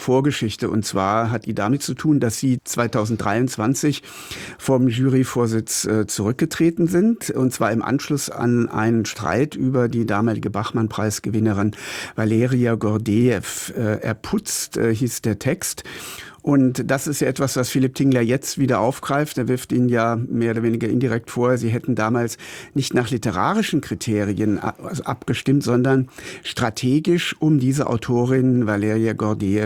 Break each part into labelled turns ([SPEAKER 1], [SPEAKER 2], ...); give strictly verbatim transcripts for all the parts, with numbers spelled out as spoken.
[SPEAKER 1] Vorgeschichte. Und zwar hat die damit zu tun, dass Sie zweitausenddreiundzwanzig vom Juryvorsitz äh, zurückgetreten sind. Und zwar im Anschluss an einen Streit über die damalige Bachmann-Preisgewinnerin Valeria Gordejew. Äh, erputzt äh, hieß der Text. Und das ist ja etwas, was Philipp Tingler jetzt wieder aufgreift. Er wirft Ihnen ja mehr oder weniger indirekt vor, Sie hätten damals nicht nach literarischen Kriterien abgestimmt, sondern strategisch, um diese Autorin Valeria Gordejew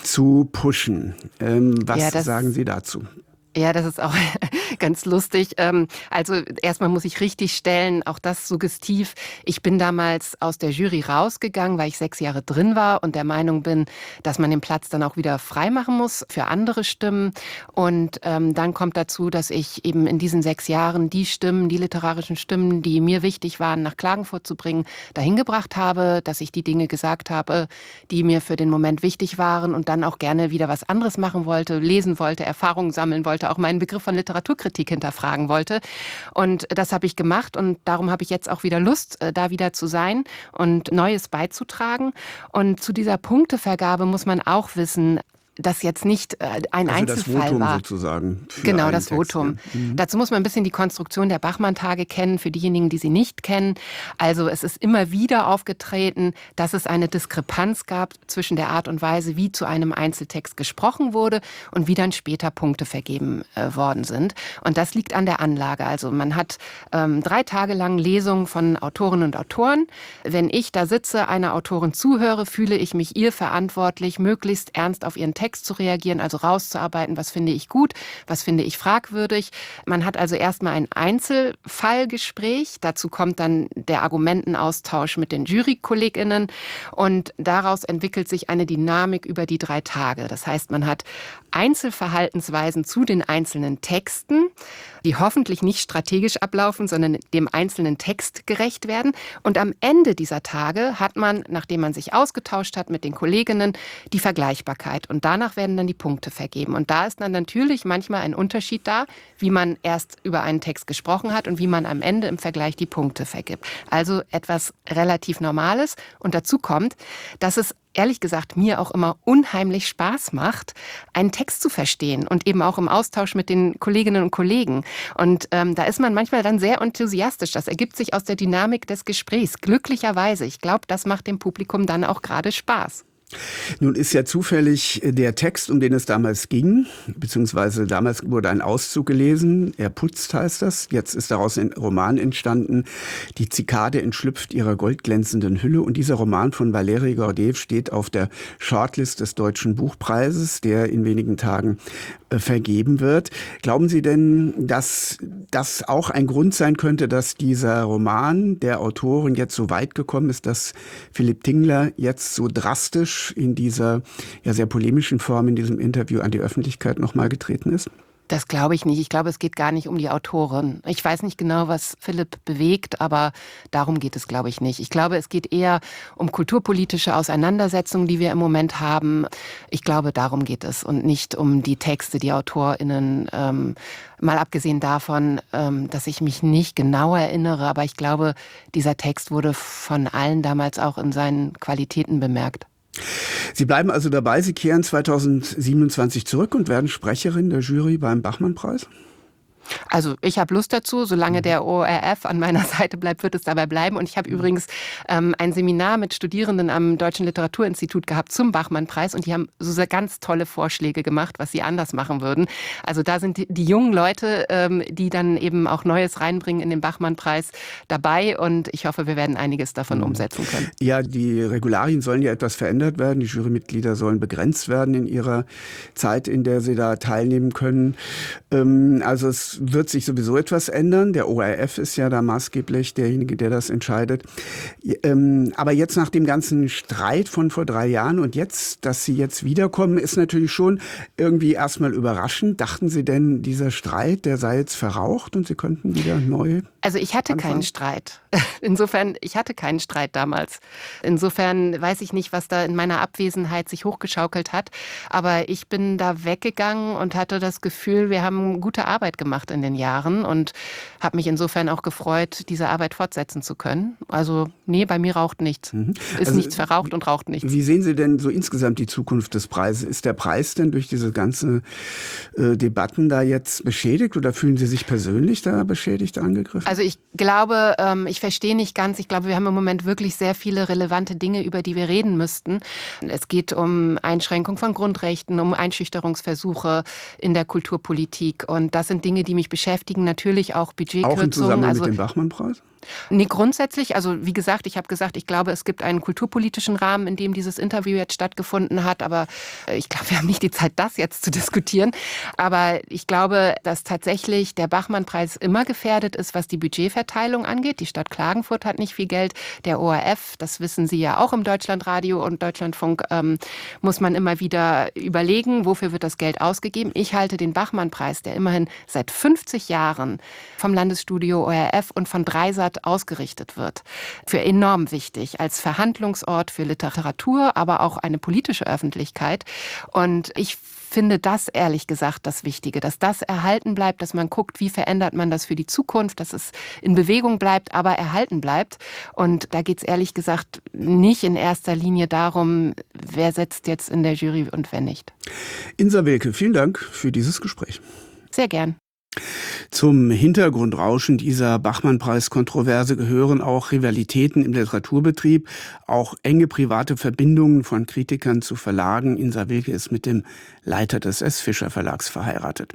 [SPEAKER 1] zu pushen. Ähm, was
[SPEAKER 2] ja,
[SPEAKER 1] sagen Sie dazu?
[SPEAKER 2] Ja, das ist auch ganz lustig. Also erstmal muss ich richtigstellen, auch das suggestiv. Ich bin damals aus der Jury rausgegangen, weil ich sechs Jahre drin war und der Meinung bin, dass man den Platz dann auch wieder freimachen muss für andere Stimmen. Und ähm, dann kommt dazu, dass ich eben in diesen sechs Jahren die Stimmen, die literarischen Stimmen, die mir wichtig waren, nach Klagenfurt zu bringen, dahin gebracht habe, dass ich die Dinge gesagt habe, die mir für den Moment wichtig waren und dann auch gerne wieder was anderes machen wollte, lesen wollte, Erfahrungen sammeln wollte, auch meinen Begriff von Literaturkritik hinterfragen wollte. Und das habe ich gemacht und darum habe ich jetzt auch wieder Lust, da wieder zu sein und Neues beizutragen. Und zu dieser Punktevergabe muss man auch wissen, das jetzt nicht äh, ein
[SPEAKER 1] also
[SPEAKER 2] Einzelfall
[SPEAKER 1] das Votum
[SPEAKER 2] war.
[SPEAKER 1] Sozusagen für
[SPEAKER 2] genau, das
[SPEAKER 1] Text,
[SPEAKER 2] Votum.
[SPEAKER 1] Ja. Mhm.
[SPEAKER 2] Dazu muss man ein bisschen die Konstruktion der Bachmann-Tage kennen, für diejenigen, die sie nicht kennen. Also es ist immer wieder aufgetreten, dass es eine Diskrepanz gab zwischen der Art und Weise, wie zu einem Einzeltext gesprochen wurde und wie dann später Punkte vergeben äh, worden sind. Und das liegt an der Anlage. Also man hat ähm, drei Tage lang Lesungen von Autorinnen und Autoren. Wenn ich da sitze, einer Autorin zuhöre, fühle ich mich ihr verantwortlich, möglichst ernst auf ihren Text zu reagieren, also rauszuarbeiten, was finde ich gut, was finde ich fragwürdig. Man hat also erstmal ein Einzelfallgespräch, dazu kommt dann der Argumentenaustausch mit den Jurykolleginnen und daraus entwickelt sich eine Dynamik über die drei Tage. Das heißt, man hat Einzelverhaltensweisen zu den einzelnen Texten, die hoffentlich nicht strategisch ablaufen, sondern dem einzelnen Text gerecht werden. Und am Ende dieser Tage hat man, nachdem man sich ausgetauscht hat mit den Kolleginnen, die Vergleichbarkeit. Und danach werden dann die Punkte vergeben. Und da ist dann natürlich manchmal ein Unterschied da, wie man erst über einen Text gesprochen hat und wie man am Ende im Vergleich die Punkte vergibt. Also etwas relativ Normales. Und dazu kommt, dass es ehrlich gesagt mir auch immer unheimlich Spaß macht, einen Text zu verstehen und eben auch im Austausch mit den Kolleginnen und Kollegen. Und ähm, da ist man manchmal dann sehr enthusiastisch. Das ergibt sich aus der Dynamik des Gesprächs. Glücklicherweise. Ich glaube, das macht dem Publikum dann auch gerade Spaß.
[SPEAKER 1] Nun ist ja zufällig der Text, um den es damals ging, beziehungsweise damals wurde ein Auszug gelesen, Erputzt heißt das, jetzt ist daraus ein Roman entstanden, Die Zikade entschlüpft ihrer goldglänzenden Hülle, und dieser Roman von Valeria Gordejew steht auf der Shortlist des Deutschen Buchpreises, der in wenigen Tagen äh, vergeben wird. Glauben Sie denn, dass das auch ein Grund sein könnte, dass dieser Roman der Autorin jetzt so weit gekommen ist, dass Philipp Tingler jetzt so drastisch in dieser ja sehr polemischen Form in diesem Interview an die Öffentlichkeit nochmal getreten ist?
[SPEAKER 2] Das glaube ich nicht. Ich glaube, es geht gar nicht um die Autorin. Ich weiß nicht genau, was Philipp bewegt, aber darum geht es, glaube ich, nicht. Ich glaube, es geht eher um kulturpolitische Auseinandersetzungen, die wir im Moment haben. Ich glaube, darum geht es und nicht um die Texte, die AutorInnen, ähm, mal abgesehen davon, ähm, dass ich mich nicht genau erinnere, aber ich glaube, dieser Text wurde von allen damals auch in seinen Qualitäten bemerkt.
[SPEAKER 1] Sie bleiben also dabei, Sie kehren zweitausendsiebenundzwanzig zurück und werden Sprecherin der Jury beim Bachmann-Preis?
[SPEAKER 2] Also ich habe Lust dazu, solange der O R F an meiner Seite bleibt, wird es dabei bleiben. Und ich habe übrigens ähm, ein Seminar mit Studierenden am Deutschen Literaturinstitut gehabt zum Bachmann-Preis und die haben so sehr ganz tolle Vorschläge gemacht, was sie anders machen würden. Also da sind die, die jungen Leute, ähm, die dann eben auch Neues reinbringen in den Bachmann-Preis dabei und ich hoffe, wir werden einiges davon umsetzen können.
[SPEAKER 1] Ja, die Regularien sollen ja etwas verändert werden. Die Jurymitglieder sollen begrenzt werden in ihrer Zeit, in der sie da teilnehmen können. Ähm, also es wird sich sowieso etwas ändern. Der O R F ist ja da maßgeblich derjenige, der das entscheidet. Ähm, aber jetzt nach dem ganzen Streit von vor drei Jahren und jetzt, dass Sie jetzt wiederkommen, ist natürlich schon irgendwie erstmal überraschend. Dachten Sie denn, dieser Streit, der sei jetzt verraucht und Sie könnten wieder neu
[SPEAKER 2] Also ich hatte
[SPEAKER 1] anfangen?
[SPEAKER 2] keinen Streit. Insofern, ich hatte keinen Streit damals. Insofern weiß ich nicht, was da in meiner Abwesenheit sich hochgeschaukelt hat. Aber ich bin da weggegangen und hatte das Gefühl, wir haben gute Arbeit gemacht gemacht in den Jahren und habe mich insofern auch gefreut, diese Arbeit fortsetzen zu können. Also nee, bei mir raucht nichts.
[SPEAKER 1] Mhm.
[SPEAKER 2] Ist
[SPEAKER 1] Also,
[SPEAKER 2] nichts verraucht und raucht nichts.
[SPEAKER 1] Wie sehen Sie denn so insgesamt die Zukunft des Preises? Ist der Preis denn durch diese ganze äh, Debatten da jetzt beschädigt oder fühlen Sie sich persönlich da beschädigt, angegriffen?
[SPEAKER 2] Also ich glaube, ähm, ich verstehe nicht ganz. Ich glaube, wir haben im Moment wirklich sehr viele relevante Dinge, über die wir reden müssten. Es geht um Einschränkung von Grundrechten, um Einschüchterungsversuche in der Kulturpolitik. Und das sind Dinge, die mich beschäftigen. Natürlich auch Budgetkürzungen.
[SPEAKER 1] Auch im Zusammenhang
[SPEAKER 2] also
[SPEAKER 1] mit dem Bachmann-Preis?
[SPEAKER 2] Nee, grundsätzlich, also wie gesagt, ich habe gesagt, ich glaube, es gibt einen kulturpolitischen Rahmen, in dem dieses Interview jetzt stattgefunden hat, aber ich glaube, wir haben nicht die Zeit, das jetzt zu diskutieren. Aber ich glaube, dass tatsächlich der Bachmann-Preis immer gefährdet ist, was die Budgetverteilung angeht. Die Stadt Klagenfurt hat nicht viel Geld, der O R F, das wissen Sie ja auch im Deutschlandradio und Deutschlandfunk, ähm, muss man immer wieder überlegen, wofür wird das Geld ausgegeben. Ich halte den Bachmann-Preis, der immerhin seit fünfzig Jahren vom Landesstudio O R F und von Dreisat ausgerichtet wird, für enorm wichtig, als Verhandlungsort für Literatur, aber auch eine politische Öffentlichkeit. Und ich finde das ehrlich gesagt das Wichtige, dass das erhalten bleibt, dass man guckt, wie verändert man das für die Zukunft, dass es in Bewegung bleibt, aber erhalten bleibt. Und da geht es ehrlich gesagt nicht in erster Linie darum, wer sitzt jetzt in der Jury und wer nicht.
[SPEAKER 1] Insa Wilke, vielen Dank für dieses Gespräch.
[SPEAKER 2] Sehr gern.
[SPEAKER 1] Zum Hintergrundrauschen dieser Bachmann-Preis-Kontroverse gehören auch Rivalitäten im Literaturbetrieb, auch enge private Verbindungen von Kritikern zu Verlagen. Insa Wilke ist mit dem Leiter des S. Fischer Verlags verheiratet.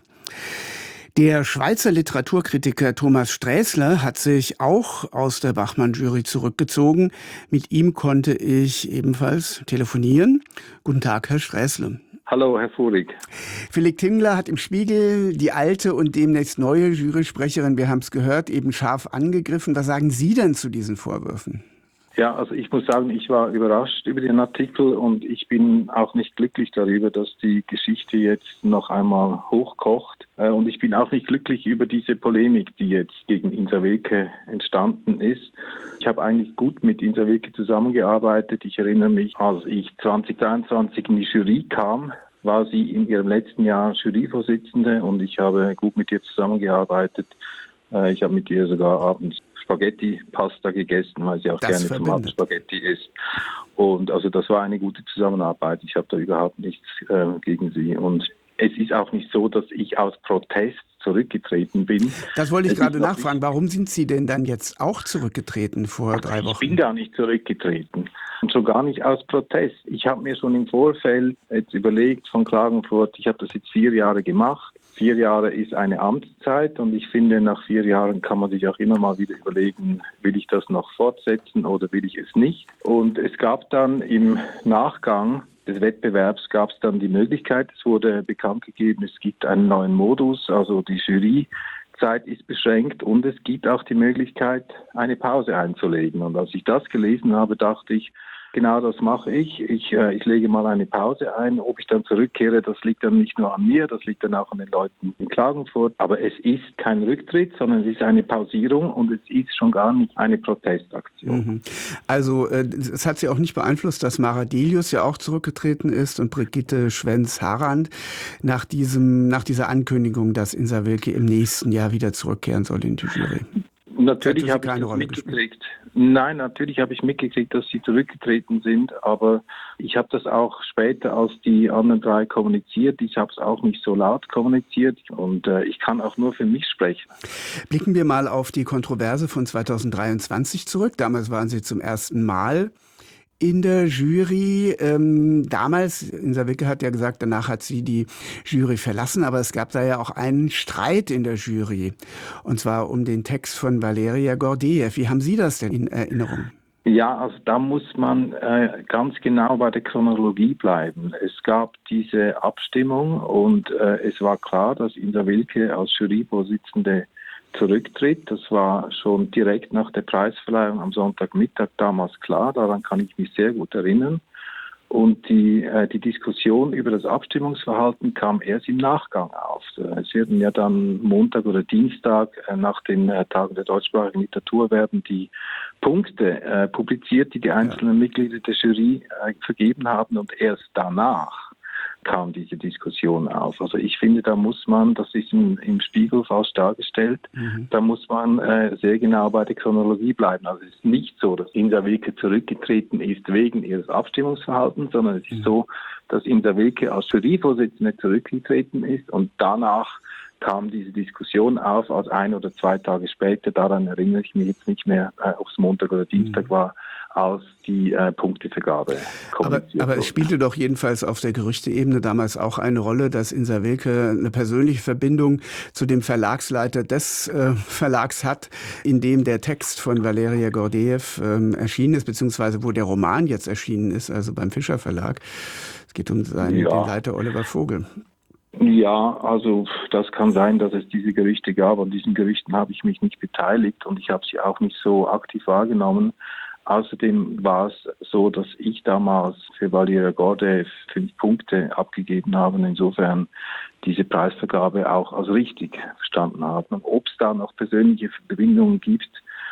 [SPEAKER 1] Der Schweizer Literaturkritiker Thomas Sträßler hat sich auch aus der Bachmann-Jury zurückgezogen. Mit ihm konnte ich ebenfalls telefonieren. Guten Tag, Herr Sträßle.
[SPEAKER 3] Hallo, Herr Fuhrig.
[SPEAKER 1] Felix Tingler hat im Spiegel die alte und demnächst neue Jurysprecherin, wir haben es gehört, eben scharf angegriffen. Was sagen Sie denn zu diesen Vorwürfen?
[SPEAKER 3] Ja, also ich muss sagen, ich war überrascht über den Artikel und ich bin auch nicht glücklich darüber, dass die Geschichte jetzt noch einmal hochkocht. Und ich bin auch nicht glücklich über diese Polemik, die jetzt gegen Insa Wilke entstanden ist. Ich habe eigentlich gut mit Insa Wilke zusammengearbeitet. Ich erinnere mich, als ich zwanzig dreiundzwanzig in die Jury kam, war sie in ihrem letzten Jahr Juryvorsitzende und ich habe gut mit ihr zusammengearbeitet. Ich habe mit ihr sogar abends Spaghetti-Pasta gegessen, weil sie auch
[SPEAKER 1] das
[SPEAKER 3] gerne
[SPEAKER 1] verbindet.
[SPEAKER 3] zum Abend Spaghetti isst. Und also das war eine gute Zusammenarbeit. Ich habe da überhaupt nichts äh, gegen sie. Und es ist auch nicht so, dass ich aus Protest zurückgetreten bin.
[SPEAKER 1] Das wollte ich
[SPEAKER 3] es
[SPEAKER 1] gerade nachfragen. Warum sind Sie denn dann jetzt auch zurückgetreten vor drei
[SPEAKER 3] ich
[SPEAKER 1] Wochen?
[SPEAKER 3] Ich bin gar nicht zurückgetreten. Und schon gar nicht aus Protest. Ich habe mir schon im Vorfeld jetzt überlegt von Klagenfurt, ich habe das jetzt vier Jahre gemacht. Vier Jahre ist eine Amtszeit und ich finde, nach vier Jahren kann man sich auch immer mal wieder überlegen, will ich das noch fortsetzen oder will ich es nicht. Und es gab dann im Nachgang des Wettbewerbs gab es dann die Möglichkeit, es wurde bekannt gegeben, es gibt einen neuen Modus, also die Juryzeit ist beschränkt und es gibt auch die Möglichkeit, eine Pause einzulegen. Und als ich das gelesen habe, dachte ich, genau das mache ich. Ich, äh, ich lege mal eine Pause ein. Ob ich dann zurückkehre, das liegt dann nicht nur an mir, das liegt dann auch an den Leuten in Klagenfurt. Aber es ist kein Rücktritt, sondern es ist eine Pausierung und es ist schon gar nicht eine Protestaktion.
[SPEAKER 1] Mhm. Also äh, es hat Sie auch nicht beeinflusst, dass Mara Delius ja auch zurückgetreten ist und Brigitte Schwenz-Harand nach, diesem, nach dieser Ankündigung, dass Insa Wilke im nächsten Jahr wieder zurückkehren soll in die Jury.
[SPEAKER 3] Natürlich habe ich das mitgekriegt. Nein, natürlich habe ich mitgekriegt, dass sie zurückgetreten sind, aber ich habe das auch später als die anderen drei kommuniziert. Ich habe es auch nicht so laut kommuniziert und äh, ich kann auch nur für mich sprechen.
[SPEAKER 1] Blicken wir mal auf die Kontroverse von zweitausenddreiundzwanzig zurück. Damals waren Sie zum ersten Mal in der Jury. Ähm, damals, Insa Wilke hat ja gesagt, danach hat sie die Jury verlassen, aber es gab da ja auch einen Streit in der Jury. Und zwar um den Text von Valeria Gordejew. Wie haben Sie das denn in Erinnerung?
[SPEAKER 3] Ja, also da muss man äh, ganz genau bei der Chronologie bleiben. Es gab diese Abstimmung und äh, es war klar, dass Insa Wilke als Juryvorsitzende zurücktritt. Das war schon direkt nach der Preisverleihung am Sonntagmittag damals klar. Daran kann ich mich sehr gut erinnern. Und die, äh, die Diskussion über das Abstimmungsverhalten kam erst im Nachgang auf. Es werden ja dann Montag oder Dienstag äh, nach den äh, Tagen der deutschsprachigen Literatur werden die Punkte äh, publiziert, die die einzelnen ja. Mitglieder der Jury äh, vergeben haben. Und erst danach kam diese Diskussion auf. Also ich finde, da muss man, das ist im, im Spiegel falsch dargestellt, mhm. da muss man äh, sehr genau bei der Chronologie bleiben. Also es ist nicht so, dass Insa Wilke zurückgetreten ist wegen ihres Abstimmungsverhaltens, sondern es ist mhm. so, dass Insa Wilke als Juryvorsitzende zurückgetreten ist und danach kam diese Diskussion auf, als ein oder zwei Tage später, daran erinnere ich mich jetzt nicht mehr, äh, ob es Montag oder Dienstag mhm. war, als die äh, Punktevergabe kommuniziert
[SPEAKER 1] Aber, aber es spielte doch jedenfalls auf der Gerüchteebene damals auch eine Rolle, dass Insa Wilke eine persönliche Verbindung zu dem Verlagsleiter des äh, Verlags hat, in dem der Text von Valeria Gordeev ähm, erschienen ist, beziehungsweise wo der Roman jetzt erschienen ist, also beim Fischer Verlag. Es geht um seinen, ja. den Leiter Oliver Vogel.
[SPEAKER 3] Ja, also das kann sein, dass es diese Gerüchte gab. An diesen Gerüchten habe ich mich nicht beteiligt und ich habe sie auch nicht so aktiv wahrgenommen. Außerdem war es so, dass ich damals für Valeria Gordeev fünf Punkte abgegeben habe und insofern diese Preisvergabe auch als richtig verstanden habe. Ob es da noch persönliche Verbindungen gibt,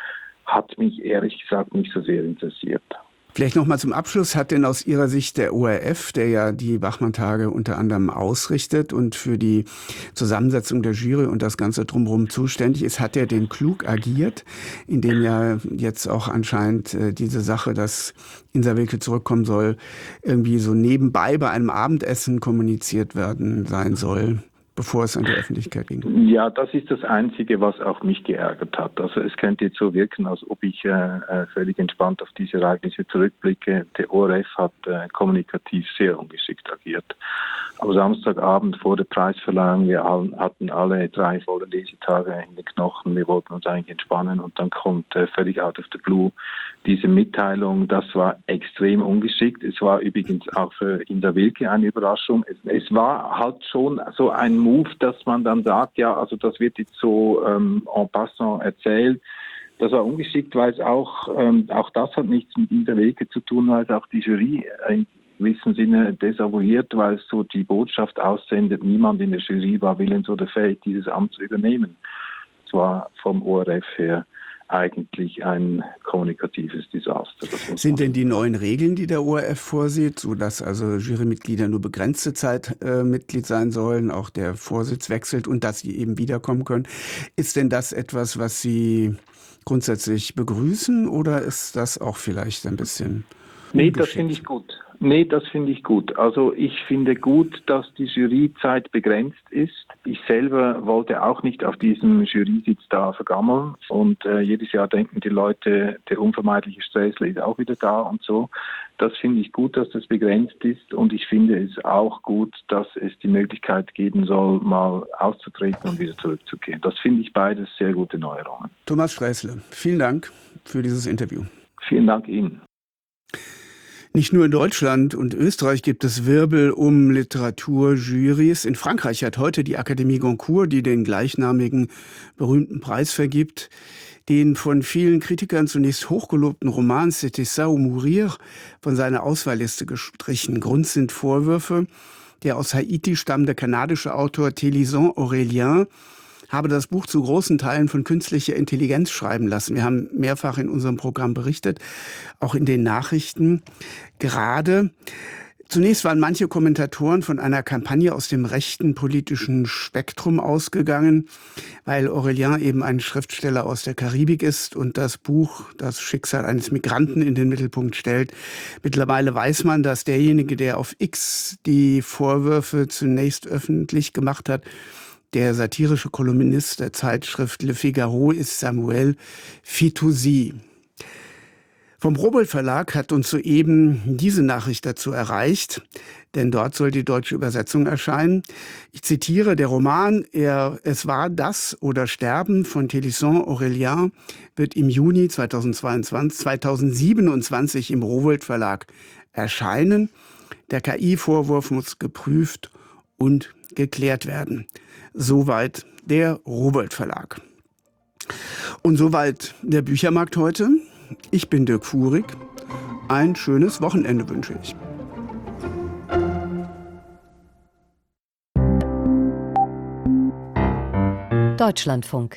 [SPEAKER 3] hat mich ehrlich gesagt nicht so sehr interessiert.
[SPEAKER 1] Vielleicht noch mal zum Abschluss, hat denn aus Ihrer Sicht der O R F, der ja die Bachmann-Tage unter anderem ausrichtet und für die Zusammensetzung der Jury und das Ganze drumherum zuständig ist, hat er denn klug agiert, indem ja jetzt auch anscheinend äh, diese Sache, dass Insa Wilke zurückkommen soll, irgendwie so nebenbei bei einem Abendessen kommuniziert werden sein soll, bevor es an die Öffentlichkeit ging?
[SPEAKER 3] Ja, das ist das Einzige, was auch mich geärgert hat. Also es könnte jetzt so wirken, als ob ich äh, völlig entspannt auf diese Ereignisse zurückblicke. Der O R F hat äh, kommunikativ sehr ungeschickt agiert. Am Samstagabend vor der Preisverleihung, wir hatten alle drei volle Lesetage in den Knochen, wir wollten uns eigentlich entspannen und dann kommt äh, völlig out of the blue diese Mitteilung. Das war extrem ungeschickt. Es war übrigens auch für Insa Wilke eine Überraschung. Es, es war halt schon so ein Move, dass man dann sagt, ja, also das wird jetzt so ähm, en passant erzählt. Das war ungeschickt, weil es auch, ähm, auch das hat nichts mit Insa Wilke zu tun, weil es auch die Jury in gewissem Sinne desavouiert, weil es so die Botschaft aussendet, niemand in der Jury war willens oder fähig, dieses Amt zu übernehmen. Es war vom O R F her eigentlich ein kommunikatives Desaster.
[SPEAKER 1] Sind denn die neuen Regeln, die der O R F vorsieht, so dass also Jurymitglieder nur begrenzte Zeit äh, Mitglied sein sollen, auch der Vorsitz wechselt und dass sie eben wiederkommen können, ist denn das etwas, was Sie grundsätzlich begrüßen oder ist das auch vielleicht ein bisschen
[SPEAKER 3] Nee, das finde ich gut. Nee, das finde ich gut. Also ich finde gut, dass die Juryzeit begrenzt ist. Ich selber wollte auch nicht auf diesem Jurysitz da vergammeln. Und äh, jedes Jahr denken die Leute, der unvermeidliche Sträßle ist auch wieder da und so. Das finde ich gut, dass das begrenzt ist. Und ich finde es auch gut, dass es die Möglichkeit geben soll, mal auszutreten und wieder zurückzugehen. Das finde ich beides sehr gute Neuerungen.
[SPEAKER 1] Thomas Sträßle, vielen Dank für dieses Interview.
[SPEAKER 3] Vielen Dank Ihnen.
[SPEAKER 1] Nicht nur in Deutschland und Österreich gibt es Wirbel um Literaturjurys. In Frankreich hat heute die Akademie Goncourt, die den gleichnamigen berühmten Preis vergibt, den von vielen Kritikern zunächst hochgelobten Roman C'était ça ou mourir von seiner Auswahlliste gestrichen. Grund sind Vorwürfe. Der aus Haiti stammende kanadische Autor Télisant Aurélien habe das Buch zu großen Teilen von künstlicher Intelligenz schreiben lassen. Wir haben mehrfach in unserem Programm berichtet, auch in den Nachrichten. Gerade zunächst waren manche Kommentatoren von einer Kampagne aus dem rechten politischen Spektrum ausgegangen, weil Aurélien eben ein Schriftsteller aus der Karibik ist und das Buch das Schicksal eines Migranten in den Mittelpunkt stellt. Mittlerweile weiß man, dass derjenige, der auf X die Vorwürfe zunächst öffentlich gemacht hat, der satirische Kolumnist der Zeitschrift Le Figaro ist Samuel Fitoussi. Vom Rowohlt Verlag hat uns soeben diese Nachricht dazu erreicht, denn dort soll die deutsche Übersetzung erscheinen. Ich zitiere, der Roman er, Es war das oder Sterben von Télisant Aurélien wird im Juni zweitausendzweiundzwanzig, zweitausendsiebenundzwanzig im Rowohlt Verlag erscheinen. Der K I-Vorwurf muss geprüft und geklärt werden. Soweit der Rowohlt Verlag. Und soweit der Büchermarkt heute. Ich bin Dirk Fuhrig. Ein schönes Wochenende wünsche ich.
[SPEAKER 4] Deutschlandfunk.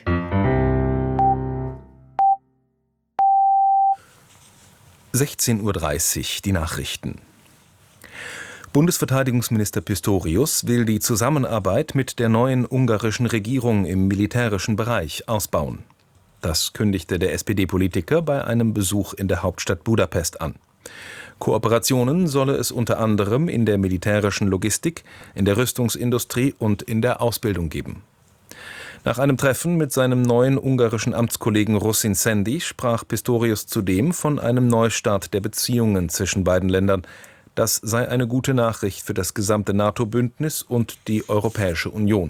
[SPEAKER 4] sechzehn Uhr dreißig, die Nachrichten.
[SPEAKER 5] Bundesverteidigungsminister Pistorius will die Zusammenarbeit mit der neuen ungarischen Regierung im militärischen Bereich ausbauen. Das kündigte der S P D-Politiker bei einem Besuch in der Hauptstadt Budapest an. Kooperationen solle es unter anderem in der militärischen Logistik, in der Rüstungsindustrie und in der Ausbildung geben. Nach einem Treffen mit seinem neuen ungarischen Amtskollegen Rusin Szendy sprach Pistorius zudem von einem Neustart der Beziehungen zwischen beiden Ländern. Das sei eine gute Nachricht für das gesamte NATO-Bündnis und die Europäische Union.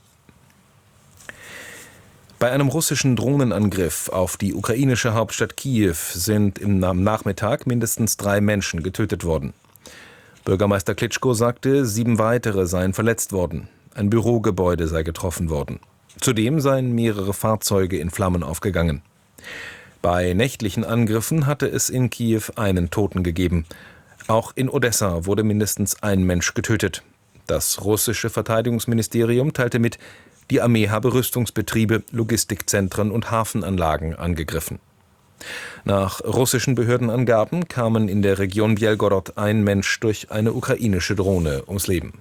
[SPEAKER 5] Bei einem russischen Drohnenangriff auf die ukrainische Hauptstadt Kiew sind am Nachmittag mindestens drei Menschen getötet worden. Bürgermeister Klitschko sagte, sieben weitere seien verletzt worden. Ein Bürogebäude sei getroffen worden. Zudem seien mehrere Fahrzeuge in Flammen aufgegangen. Bei nächtlichen Angriffen hatte es in Kiew einen Toten gegeben. Auch in Odessa wurde mindestens ein Mensch getötet. Das russische Verteidigungsministerium teilte mit, die Armee habe Rüstungsbetriebe, Logistikzentren und Hafenanlagen angegriffen. Nach russischen Behördenangaben kamen in der Region Bjelgorod ein Mensch durch eine ukrainische Drohne ums Leben.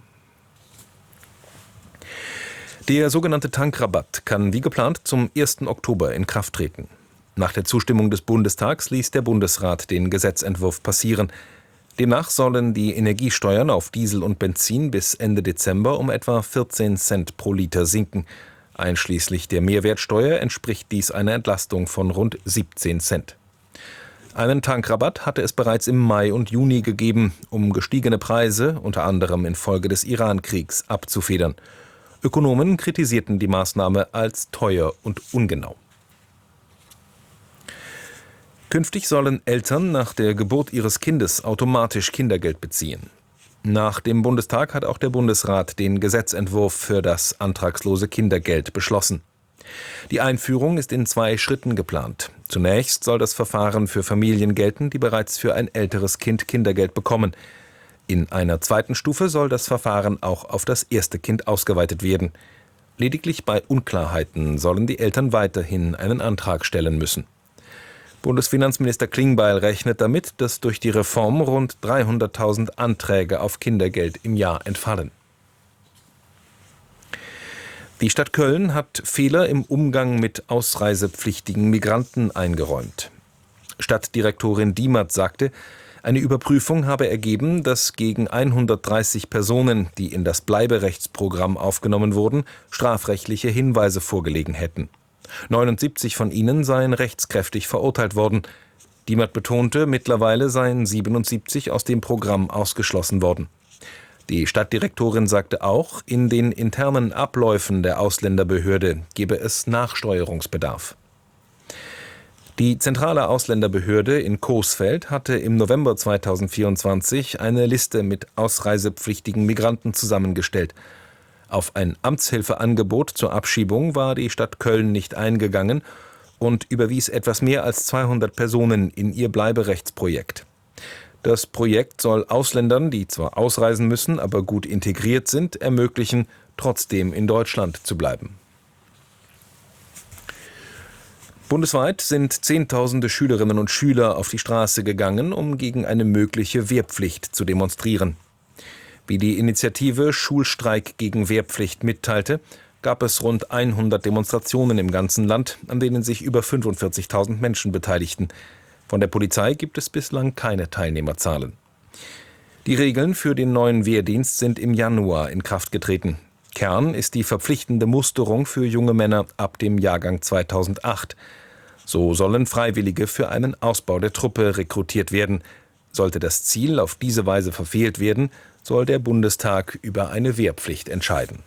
[SPEAKER 5] Der sogenannte Tankrabatt kann wie geplant zum ersten Oktober in Kraft treten. Nach der Zustimmung des Bundestags ließ der Bundesrat den Gesetzentwurf passieren. Demnach sollen die Energiesteuern auf Diesel und Benzin bis Ende Dezember um etwa vierzehn Cent pro Liter sinken. Einschließlich der Mehrwertsteuer entspricht dies einer Entlastung von rund siebzehn Cent. Einen Tankrabatt hatte es bereits im Mai und Juni gegeben, um gestiegene Preise, unter anderem infolge des Iran-Kriegs, abzufedern. Ökonomen kritisierten die Maßnahme als teuer und ungenau. Künftig sollen Eltern nach der Geburt ihres Kindes automatisch Kindergeld beziehen. Nach dem Bundestag hat auch der Bundesrat den Gesetzentwurf für das antragslose Kindergeld beschlossen. Die Einführung ist in zwei Schritten geplant. Zunächst soll das Verfahren für Familien gelten, die bereits für ein älteres Kind Kindergeld bekommen. In einer zweiten Stufe soll das Verfahren auch auf das erste Kind ausgeweitet werden. Lediglich bei Unklarheiten sollen die Eltern weiterhin einen Antrag stellen müssen. Bundesfinanzminister Klingbeil rechnet damit, dass durch die Reform rund dreihunderttausend Anträge auf Kindergeld im Jahr entfallen. Die Stadt Köln hat Fehler im Umgang mit ausreisepflichtigen Migranten eingeräumt. Stadtdirektorin Diemert sagte, eine Überprüfung habe ergeben, dass gegen hundertdreißig Personen, die in das Bleiberechtsprogramm aufgenommen wurden, strafrechtliche Hinweise vorgelegen hätten. neunundsiebzig von ihnen seien rechtskräftig verurteilt worden. Diemert betonte, mittlerweile seien siebenundsiebzig aus dem Programm ausgeschlossen worden. Die Stadtdirektorin sagte auch, in den internen Abläufen der Ausländerbehörde gebe es Nachsteuerungsbedarf. Die zentrale Ausländerbehörde in Coesfeld hatte im November zweitausendvierundzwanzig eine Liste mit ausreisepflichtigen Migranten zusammengestellt. Auf ein Amtshilfeangebot zur Abschiebung war die Stadt Köln nicht eingegangen und überwies etwas mehr als zweihundert Personen in ihr Bleiberechtsprojekt. Das Projekt soll Ausländern, die zwar ausreisen müssen, aber gut integriert sind, ermöglichen, trotzdem in Deutschland zu bleiben. Bundesweit sind Zehntausende Schülerinnen und Schüler auf die Straße gegangen, um gegen eine mögliche Wehrpflicht zu demonstrieren. Wie die Initiative Schulstreik gegen Wehrpflicht mitteilte, gab es rund hundert Demonstrationen im ganzen Land, an denen sich über fünfundvierzigtausend Menschen beteiligten. Von der Polizei gibt es bislang keine Teilnehmerzahlen. Die Regeln für den neuen Wehrdienst sind im Januar in Kraft getreten. Kern ist die verpflichtende Musterung für junge Männer ab dem Jahrgang zweitausendacht. So sollen Freiwillige für einen Ausbau der Truppe rekrutiert werden. Sollte das Ziel auf diese Weise verfehlt werden, soll der Bundestag über eine Wehrpflicht entscheiden.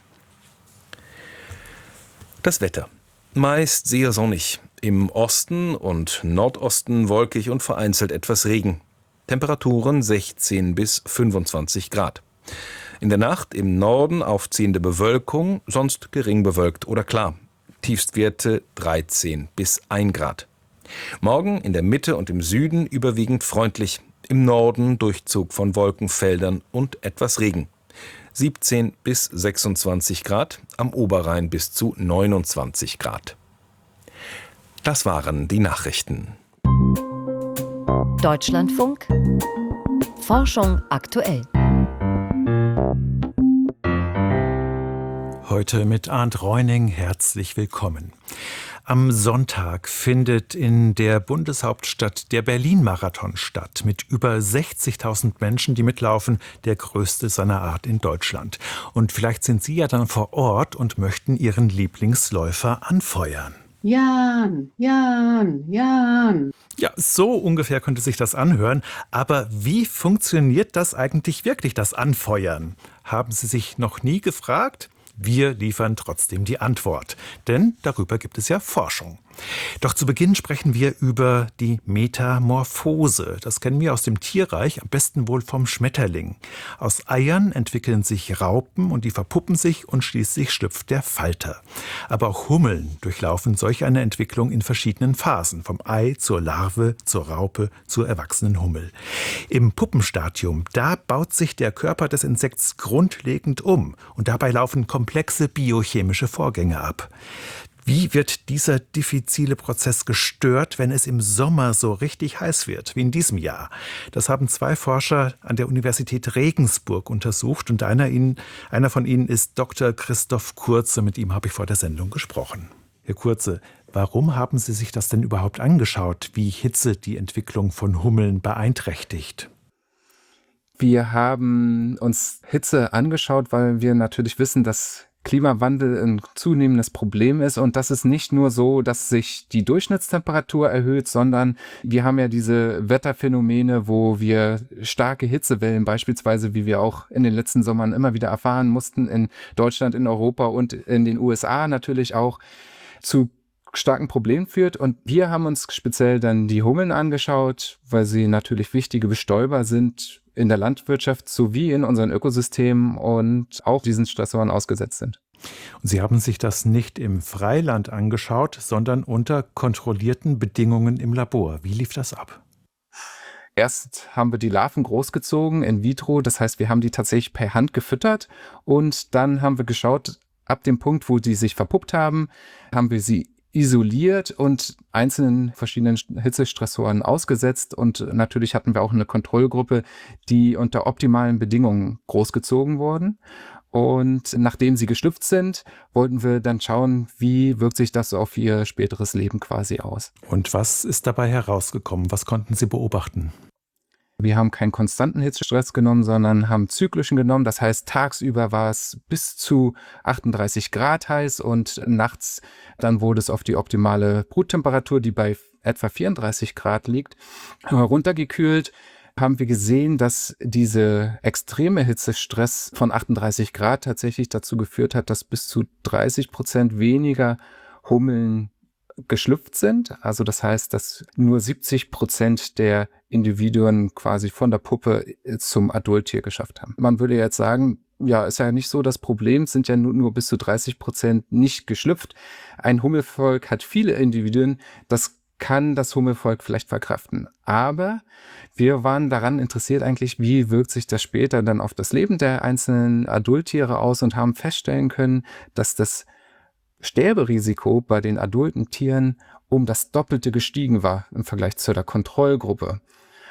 [SPEAKER 5] Das Wetter. Meist sehr sonnig. Im Osten und Nordosten wolkig und vereinzelt etwas Regen. Temperaturen sechzehn bis fünfundzwanzig Grad. In der Nacht im Norden aufziehende Bewölkung, sonst gering bewölkt oder klar. Tiefstwerte dreizehn bis ein Grad. Morgen in der Mitte und im Süden überwiegend freundlich. Im Norden Durchzug von Wolkenfeldern und etwas Regen. siebzehn bis sechsundzwanzig Grad, am Oberrhein bis zu neunundzwanzig Grad. Das waren die Nachrichten.
[SPEAKER 4] Deutschlandfunk. Forschung aktuell.
[SPEAKER 6] Heute mit Arndt Reuning. Herzlich willkommen. Am Sonntag findet in der Bundeshauptstadt der Berlin-Marathon statt, mit über sechzigtausend Menschen, die mitlaufen, der größte seiner Art in Deutschland. Und vielleicht sind Sie ja dann vor Ort und möchten Ihren Lieblingsläufer anfeuern.
[SPEAKER 7] Jan, Jan, Jan.
[SPEAKER 6] Ja, so ungefähr könnte sich das anhören. Aber wie funktioniert das eigentlich wirklich, das Anfeuern? Haben Sie sich noch nie gefragt? Wir liefern trotzdem die Antwort, denn darüber gibt es ja Forschung. Doch zu Beginn sprechen wir über die Metamorphose. Das kennen wir aus dem Tierreich, am besten wohl vom Schmetterling. Aus Eiern entwickeln sich Raupen und die verpuppen sich und schließlich schlüpft der Falter. Aber auch Hummeln durchlaufen solch eine Entwicklung in verschiedenen Phasen, vom Ei zur Larve, zur Raupe, zur erwachsenen Hummel. Im Puppenstadium, da baut sich der Körper des Insekts grundlegend um und dabei laufen komplexe biochemische Vorgänge ab. Wie wird dieser diffizile Prozess gestört, wenn es im Sommer so richtig heiß wird, wie in diesem Jahr? Das haben zwei Forscher an der Universität Regensburg untersucht und einer, ihnen, einer von ihnen ist Doktor Christoph Kurze. Mit ihm habe ich vor der Sendung gesprochen. Herr Kurze, warum haben Sie sich das denn überhaupt angeschaut, wie Hitze die Entwicklung von Hummeln beeinträchtigt?
[SPEAKER 8] Wir haben uns Hitze angeschaut, weil wir natürlich wissen, dass Klimawandel ein zunehmendes Problem ist und das ist nicht nur so, dass sich die Durchschnittstemperatur erhöht, sondern wir haben ja diese Wetterphänomene, wo wir starke Hitzewellen beispielsweise, wie wir auch in den letzten Sommern immer wieder erfahren mussten, in Deutschland, in Europa und in den U S A natürlich auch, zu starken Problemen führt. Und wir haben uns speziell dann die Hummeln angeschaut, weil sie natürlich wichtige Bestäuber sind in der Landwirtschaft sowie in unseren Ökosystemen und auch diesen Stressoren ausgesetzt sind.
[SPEAKER 6] Und Sie haben sich das nicht im Freiland angeschaut, sondern unter kontrollierten Bedingungen im Labor. Wie lief das ab?
[SPEAKER 8] Erst haben wir die Larven großgezogen in vitro, das heißt, wir haben die tatsächlich per Hand gefüttert und dann haben wir geschaut, ab dem Punkt, wo die sich verpuppt haben, haben wir sie isoliert und einzelnen verschiedenen Hitzestressoren ausgesetzt und natürlich hatten wir auch eine Kontrollgruppe, die unter optimalen Bedingungen großgezogen wurden. Und nachdem sie geschlüpft sind, wollten wir dann schauen, wie wirkt sich das auf ihr späteres Leben quasi aus.
[SPEAKER 6] Und was ist dabei herausgekommen? Was konnten Sie beobachten?
[SPEAKER 8] Wir haben keinen konstanten Hitzestress genommen, sondern haben zyklischen genommen. Das heißt, tagsüber war es bis zu achtunddreißig Grad heiß und nachts dann wurde es auf die optimale Bruttemperatur, die bei etwa vierunddreißig Grad liegt, runtergekühlt. Haben wir gesehen, dass diese extreme Hitzestress von achtunddreißig Grad tatsächlich dazu geführt hat, dass bis zu dreißig Prozent weniger Hummeln geschlüpft sind. Also das heißt, dass nur siebzig Prozent der Individuen quasi von der Puppe zum Adulttier geschafft haben. Man würde jetzt sagen, ja, ist ja nicht so das Problem, sind ja nur, nur bis zu dreißig Prozent nicht geschlüpft. Ein Hummelvolk hat viele Individuen, das kann das Hummelvolk vielleicht verkraften. Aber wir waren daran interessiert eigentlich, wie wirkt sich das später dann auf das Leben der einzelnen Adulttiere aus und haben feststellen können, dass das Sterberisiko bei den adulten Tieren um das Doppelte gestiegen war im Vergleich zu der Kontrollgruppe.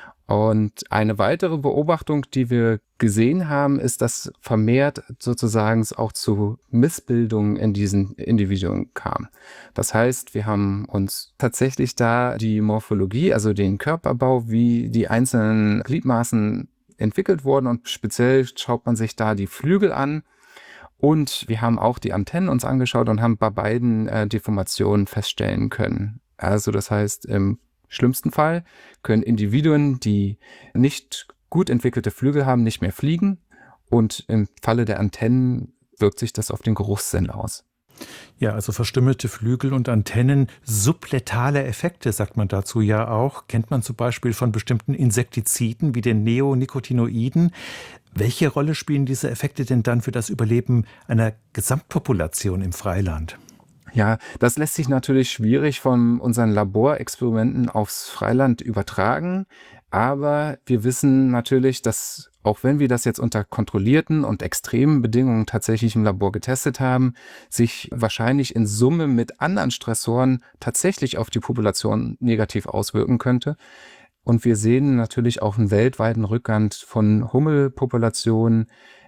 [SPEAKER 8] Und eine weitere Beobachtung, die wir gesehen haben, ist, dass vermehrt sozusagen auch zu Missbildungen in diesen Individuen kam. Das heißt, wir haben uns tatsächlich da die Morphologie, also den Körperbau, wie die einzelnen Gliedmaßen entwickelt wurden und speziell schaut man sich da die Flügel an. Und wir haben auch die Antennen uns angeschaut und haben bei beiden äh, Deformationen feststellen können. Also das heißt, im schlimmsten Fall können Individuen, die nicht gut entwickelte Flügel haben, nicht mehr fliegen. Und im Falle der Antennen wirkt sich das auf den Geruchssinn aus.
[SPEAKER 6] Ja, also verstümmelte Flügel und Antennen, subletale Effekte, sagt man dazu ja auch. Kennt man zum Beispiel von bestimmten Insektiziden wie den Neonicotinoiden. Welche Rolle spielen diese Effekte denn dann für das Überleben einer Gesamtpopulation im Freiland?
[SPEAKER 8] Ja, das lässt sich natürlich schwierig von unseren Laborexperimenten aufs Freiland übertragen. Aber wir wissen natürlich, dass auch wenn wir das jetzt unter kontrollierten und extremen Bedingungen tatsächlich im Labor getestet haben, sich wahrscheinlich in Summe mit anderen Stressoren tatsächlich auf die Population negativ auswirken könnte. Und wir sehen natürlich auch einen weltweiten Rückgang von Hummelpopulationen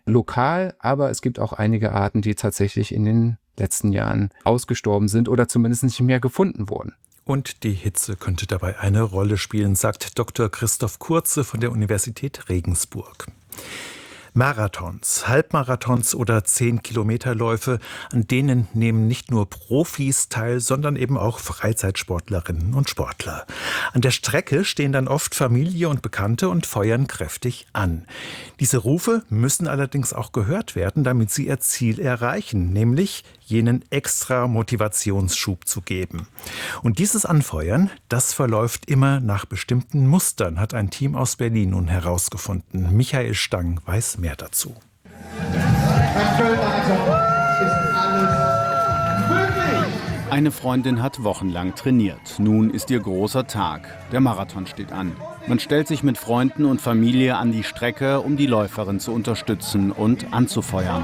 [SPEAKER 8] lokal, aber es gibt auch einige Arten, die tatsächlich in den letzten Jahren ausgestorben sind oder zumindest nicht mehr gefunden wurden.
[SPEAKER 6] Und die Hitze könnte dabei eine Rolle spielen, sagt Doktor Christoph Kurze von der Universität Regensburg. Marathons, Halbmarathons oder zehn-Kilometer-Läufe, an denen nehmen nicht nur Profis teil, sondern eben auch Freizeitsportlerinnen und Sportler. An der Strecke stehen dann oft Familie und Bekannte und feuern kräftig an. Diese Rufe müssen allerdings auch gehört werden, damit sie ihr Ziel erreichen, nämlich jenen extra Motivationsschub zu geben. Und dieses Anfeuern, das verläuft immer nach bestimmten Mustern, hat ein Team aus Berlin nun herausgefunden. Michael Stang weiß mehr dazu.
[SPEAKER 9] Eine Freundin hat wochenlang trainiert. Nun ist ihr großer Tag. Der Marathon steht an. Man stellt sich mit Freunden und Familie an die Strecke, um die Läuferin zu unterstützen und anzufeuern.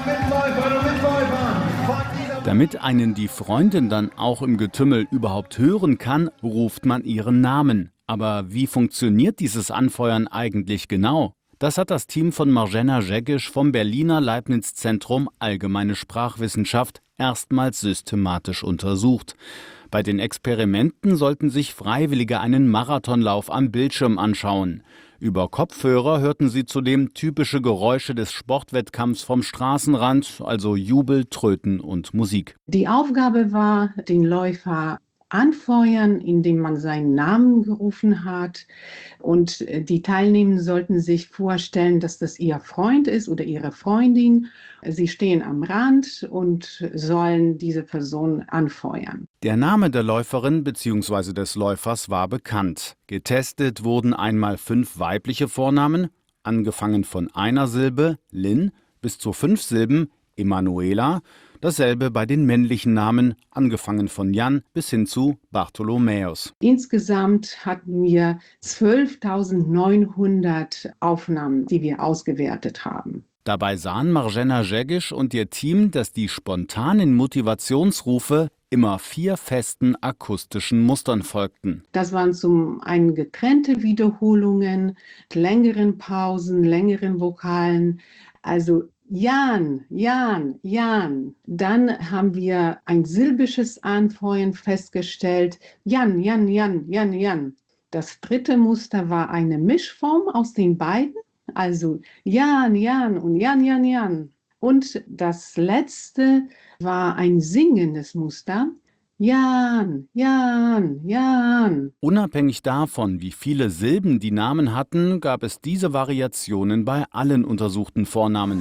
[SPEAKER 9] Damit einen die Freundin dann auch im Getümmel überhaupt hören kann, ruft man ihren Namen. Aber wie funktioniert dieses Anfeuern eigentlich genau? Das hat das Team von Marzena Jegisch vom Berliner Leibniz-Zentrum Allgemeine Sprachwissenschaft erstmals systematisch untersucht. Bei den Experimenten sollten sich Freiwillige einen Marathonlauf am Bildschirm anschauen. Über Kopfhörer hörten sie zudem typische Geräusche des Sportwettkampfs vom Straßenrand, also Jubel, Tröten und Musik.
[SPEAKER 7] Die Aufgabe war, den Läufer anfeuern, indem man seinen Namen gerufen hat. Und die Teilnehmenden sollten sich vorstellen, dass das ihr Freund ist oder ihre Freundin. Sie stehen am Rand und sollen diese Person anfeuern.
[SPEAKER 9] Der Name der Läuferin bzw. des Läufers war bekannt. Getestet wurden einmal fünf weibliche Vornamen, angefangen von einer Silbe, Lynn, bis zu fünf Silben, Emanuela. Dasselbe bei den männlichen Namen, angefangen von Jan bis hin zu Bartholomäus.
[SPEAKER 7] Insgesamt hatten wir zwölftausendneunhundert Aufnahmen, die wir ausgewertet haben.
[SPEAKER 9] Dabei sahen Marzena Jegisch und ihr Team, dass die spontanen Motivationsrufe immer vier festen akustischen Mustern folgten.
[SPEAKER 7] Das waren zum einen getrennte Wiederholungen, längeren Pausen, längeren Vokalen, also Jan, Jan, Jan. Dann haben wir ein silbisches Anfeuern festgestellt. Jan, Jan, Jan, Jan, Jan. Das dritte Muster war eine Mischform aus den beiden. Also Jan, Jan und Jan, Jan, Jan. Und das letzte war ein singendes Muster. Jan, Jan, Jan.
[SPEAKER 9] Unabhängig davon, wie viele Silben die Namen hatten, gab es diese Variationen bei allen untersuchten Vornamen.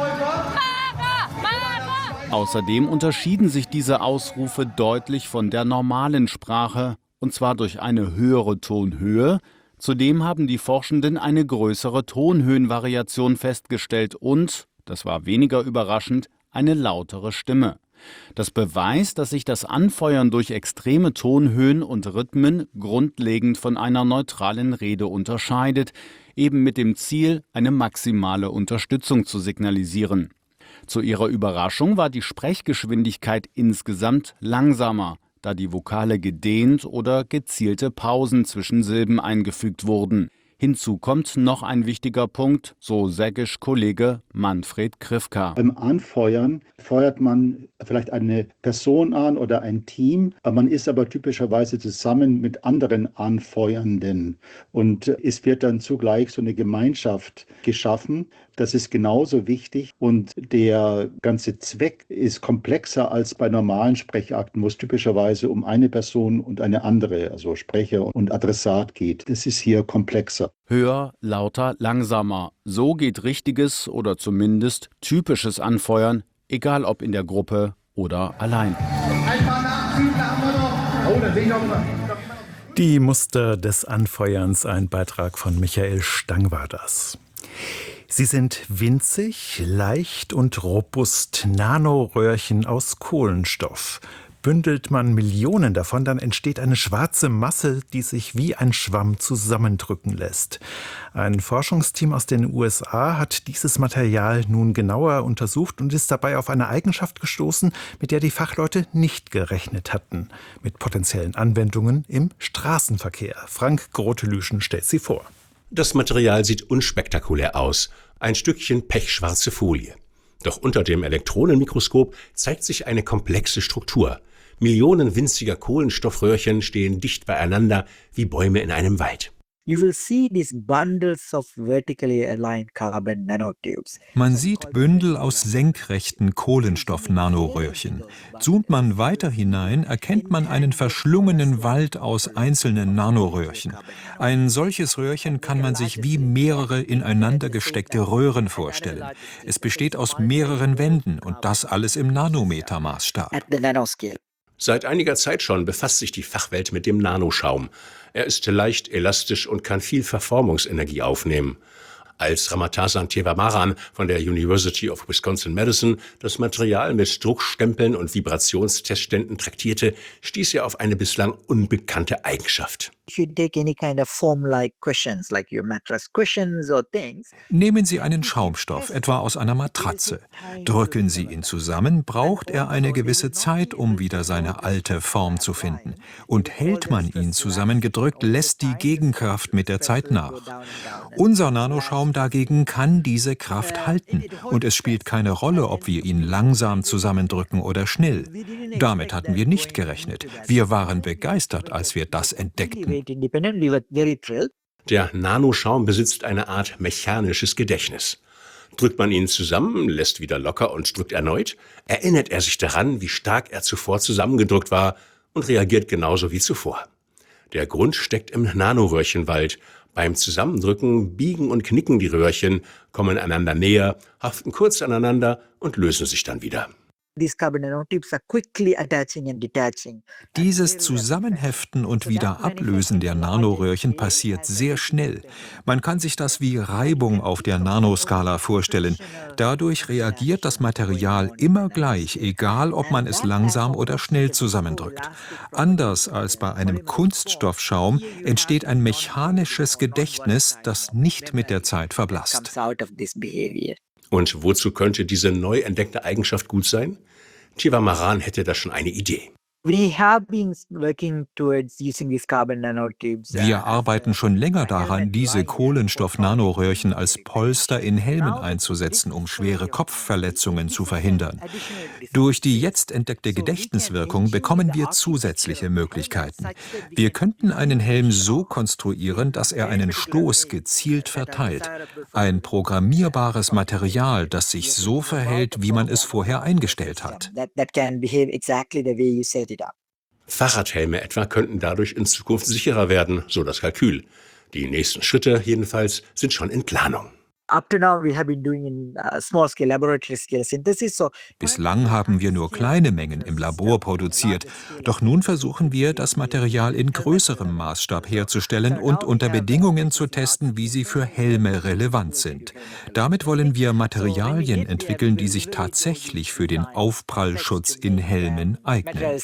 [SPEAKER 9] Außerdem unterschieden sich diese Ausrufe deutlich von der normalen Sprache, und zwar durch eine höhere Tonhöhe. Zudem haben die Forschenden eine größere Tonhöhenvariation festgestellt und, das war weniger überraschend, eine lautere Stimme. Das beweist, dass sich das Anfeuern durch extreme Tonhöhen und Rhythmen grundlegend von einer neutralen Rede unterscheidet, eben mit dem Ziel, eine maximale Unterstützung zu signalisieren. Zu ihrer Überraschung war die Sprechgeschwindigkeit insgesamt langsamer, da die Vokale gedehnt oder gezielte Pausen zwischen Silben eingefügt wurden. Hinzu kommt noch ein wichtiger Punkt, so Jegisch-Kollege Manfred Krivka.
[SPEAKER 10] Beim Anfeuern feuert man vielleicht eine Person an oder ein Team, man ist aber typischerweise zusammen mit anderen Anfeuernden und es wird dann zugleich so eine Gemeinschaft geschaffen. Das ist genauso wichtig und der ganze Zweck ist komplexer als bei normalen Sprechakten, wo es typischerweise um eine Person und eine andere, also Sprecher und Adressat geht. Das ist hier komplexer.
[SPEAKER 9] Höher, lauter, langsamer. So geht richtiges oder zumindest typisches Anfeuern, egal ob in der Gruppe oder allein.
[SPEAKER 6] Die Muster des Anfeuerns, ein Beitrag von Michael Stang war das. Sie sind winzig, leicht und robust, Nanoröhrchen aus Kohlenstoff. Bündelt man Millionen davon, dann entsteht eine schwarze Masse, die sich wie ein Schwamm zusammendrücken lässt. Ein Forschungsteam aus den U S A hat dieses Material nun genauer untersucht und ist dabei auf eine Eigenschaft gestoßen, mit der die Fachleute nicht gerechnet hatten. Mit potenziellen Anwendungen im Straßenverkehr. Frank Grotelüschen stellt sie vor.
[SPEAKER 11] Das Material sieht unspektakulär aus. Ein Stückchen pechschwarze Folie. Doch unter dem Elektronenmikroskop zeigt sich eine komplexe Struktur. Millionen winziger Kohlenstoffröhrchen stehen dicht beieinander wie Bäume in einem Wald.
[SPEAKER 12] You will see these bundles of vertically aligned carbon nanotubes.
[SPEAKER 13] Man sieht Bündel aus senkrechten Kohlenstoff-Nanoröhrchen. Zoomt man weiter hinein, erkennt man einen verschlungenen Wald aus einzelnen Nanoröhrchen. Ein solches Röhrchen kann man sich wie mehrere ineinander gesteckte Röhren vorstellen. Es besteht aus mehreren Wänden und das alles im Nanometermaßstab.
[SPEAKER 12] At the nanoscale.
[SPEAKER 11] Seit einiger Zeit schon befasst sich die Fachwelt mit dem Nanoschaum. Er ist leicht, elastisch und kann viel Verformungsenergie aufnehmen. Als Ramathasan Thevammaranan von der University of Wisconsin-Madison das Material mit Druckstempeln und Vibrationstestständen traktierte, stieß er auf eine bislang unbekannte Eigenschaft.
[SPEAKER 13] Nehmen Sie einen Schaumstoff, etwa aus einer Matratze. Drücken Sie ihn zusammen, braucht er eine gewisse Zeit, um wieder seine alte Form zu finden. Und hält man ihn zusammengedrückt, lässt die Gegenkraft mit der Zeit nach. Unser Nanoschaum dagegen kann diese Kraft halten. Und es spielt keine Rolle, ob wir ihn langsam zusammendrücken oder schnell. Damit hatten wir nicht gerechnet. Wir waren begeistert, als wir das entdeckten.
[SPEAKER 11] Der Nanoschaum besitzt eine Art mechanisches Gedächtnis. Drückt man ihn zusammen, lässt wieder locker und drückt erneut, erinnert er sich daran, wie stark er zuvor zusammengedrückt war und reagiert genauso wie zuvor. Der Grund steckt im Nanoröhrchenwald. Beim Zusammendrücken biegen und knicken die Röhrchen, kommen einander näher, haften kurz aneinander und lösen sich dann wieder.
[SPEAKER 13] Dieses Zusammenheften und wieder Ablösen der Nanoröhrchen passiert sehr schnell. Man kann sich das wie Reibung auf der Nanoskala vorstellen. Dadurch reagiert das Material immer gleich, egal ob man es langsam oder schnell zusammendrückt. Anders als bei einem Kunststoffschaum entsteht ein mechanisches Gedächtnis, das nicht mit der Zeit verblasst.
[SPEAKER 11] Und wozu könnte diese neu entdeckte Eigenschaft gut sein? Thevammaranan hätte da schon eine Idee.
[SPEAKER 13] Wir arbeiten schon länger daran, diese Kohlenstoff-Nanoröhrchen als Polster in Helmen einzusetzen, um schwere Kopfverletzungen zu verhindern. Durch die jetzt entdeckte Gedächtniswirkung bekommen wir zusätzliche Möglichkeiten. Wir könnten einen Helm so konstruieren, dass er einen Stoß gezielt verteilt. Ein programmierbares Material, das sich so verhält, wie man es vorher eingestellt hat.
[SPEAKER 11] Fahrradhelme etwa könnten dadurch in Zukunft sicherer werden, so das Kalkül. Die nächsten Schritte jedenfalls sind schon in Planung.
[SPEAKER 13] Bislang haben wir nur kleine Mengen im Labor produziert. Doch nun versuchen wir, das Material in größerem Maßstab herzustellen und unter Bedingungen zu testen, wie sie für Helme relevant sind. Damit wollen wir Materialien entwickeln, die sich tatsächlich für den Aufprallschutz in Helmen eignen.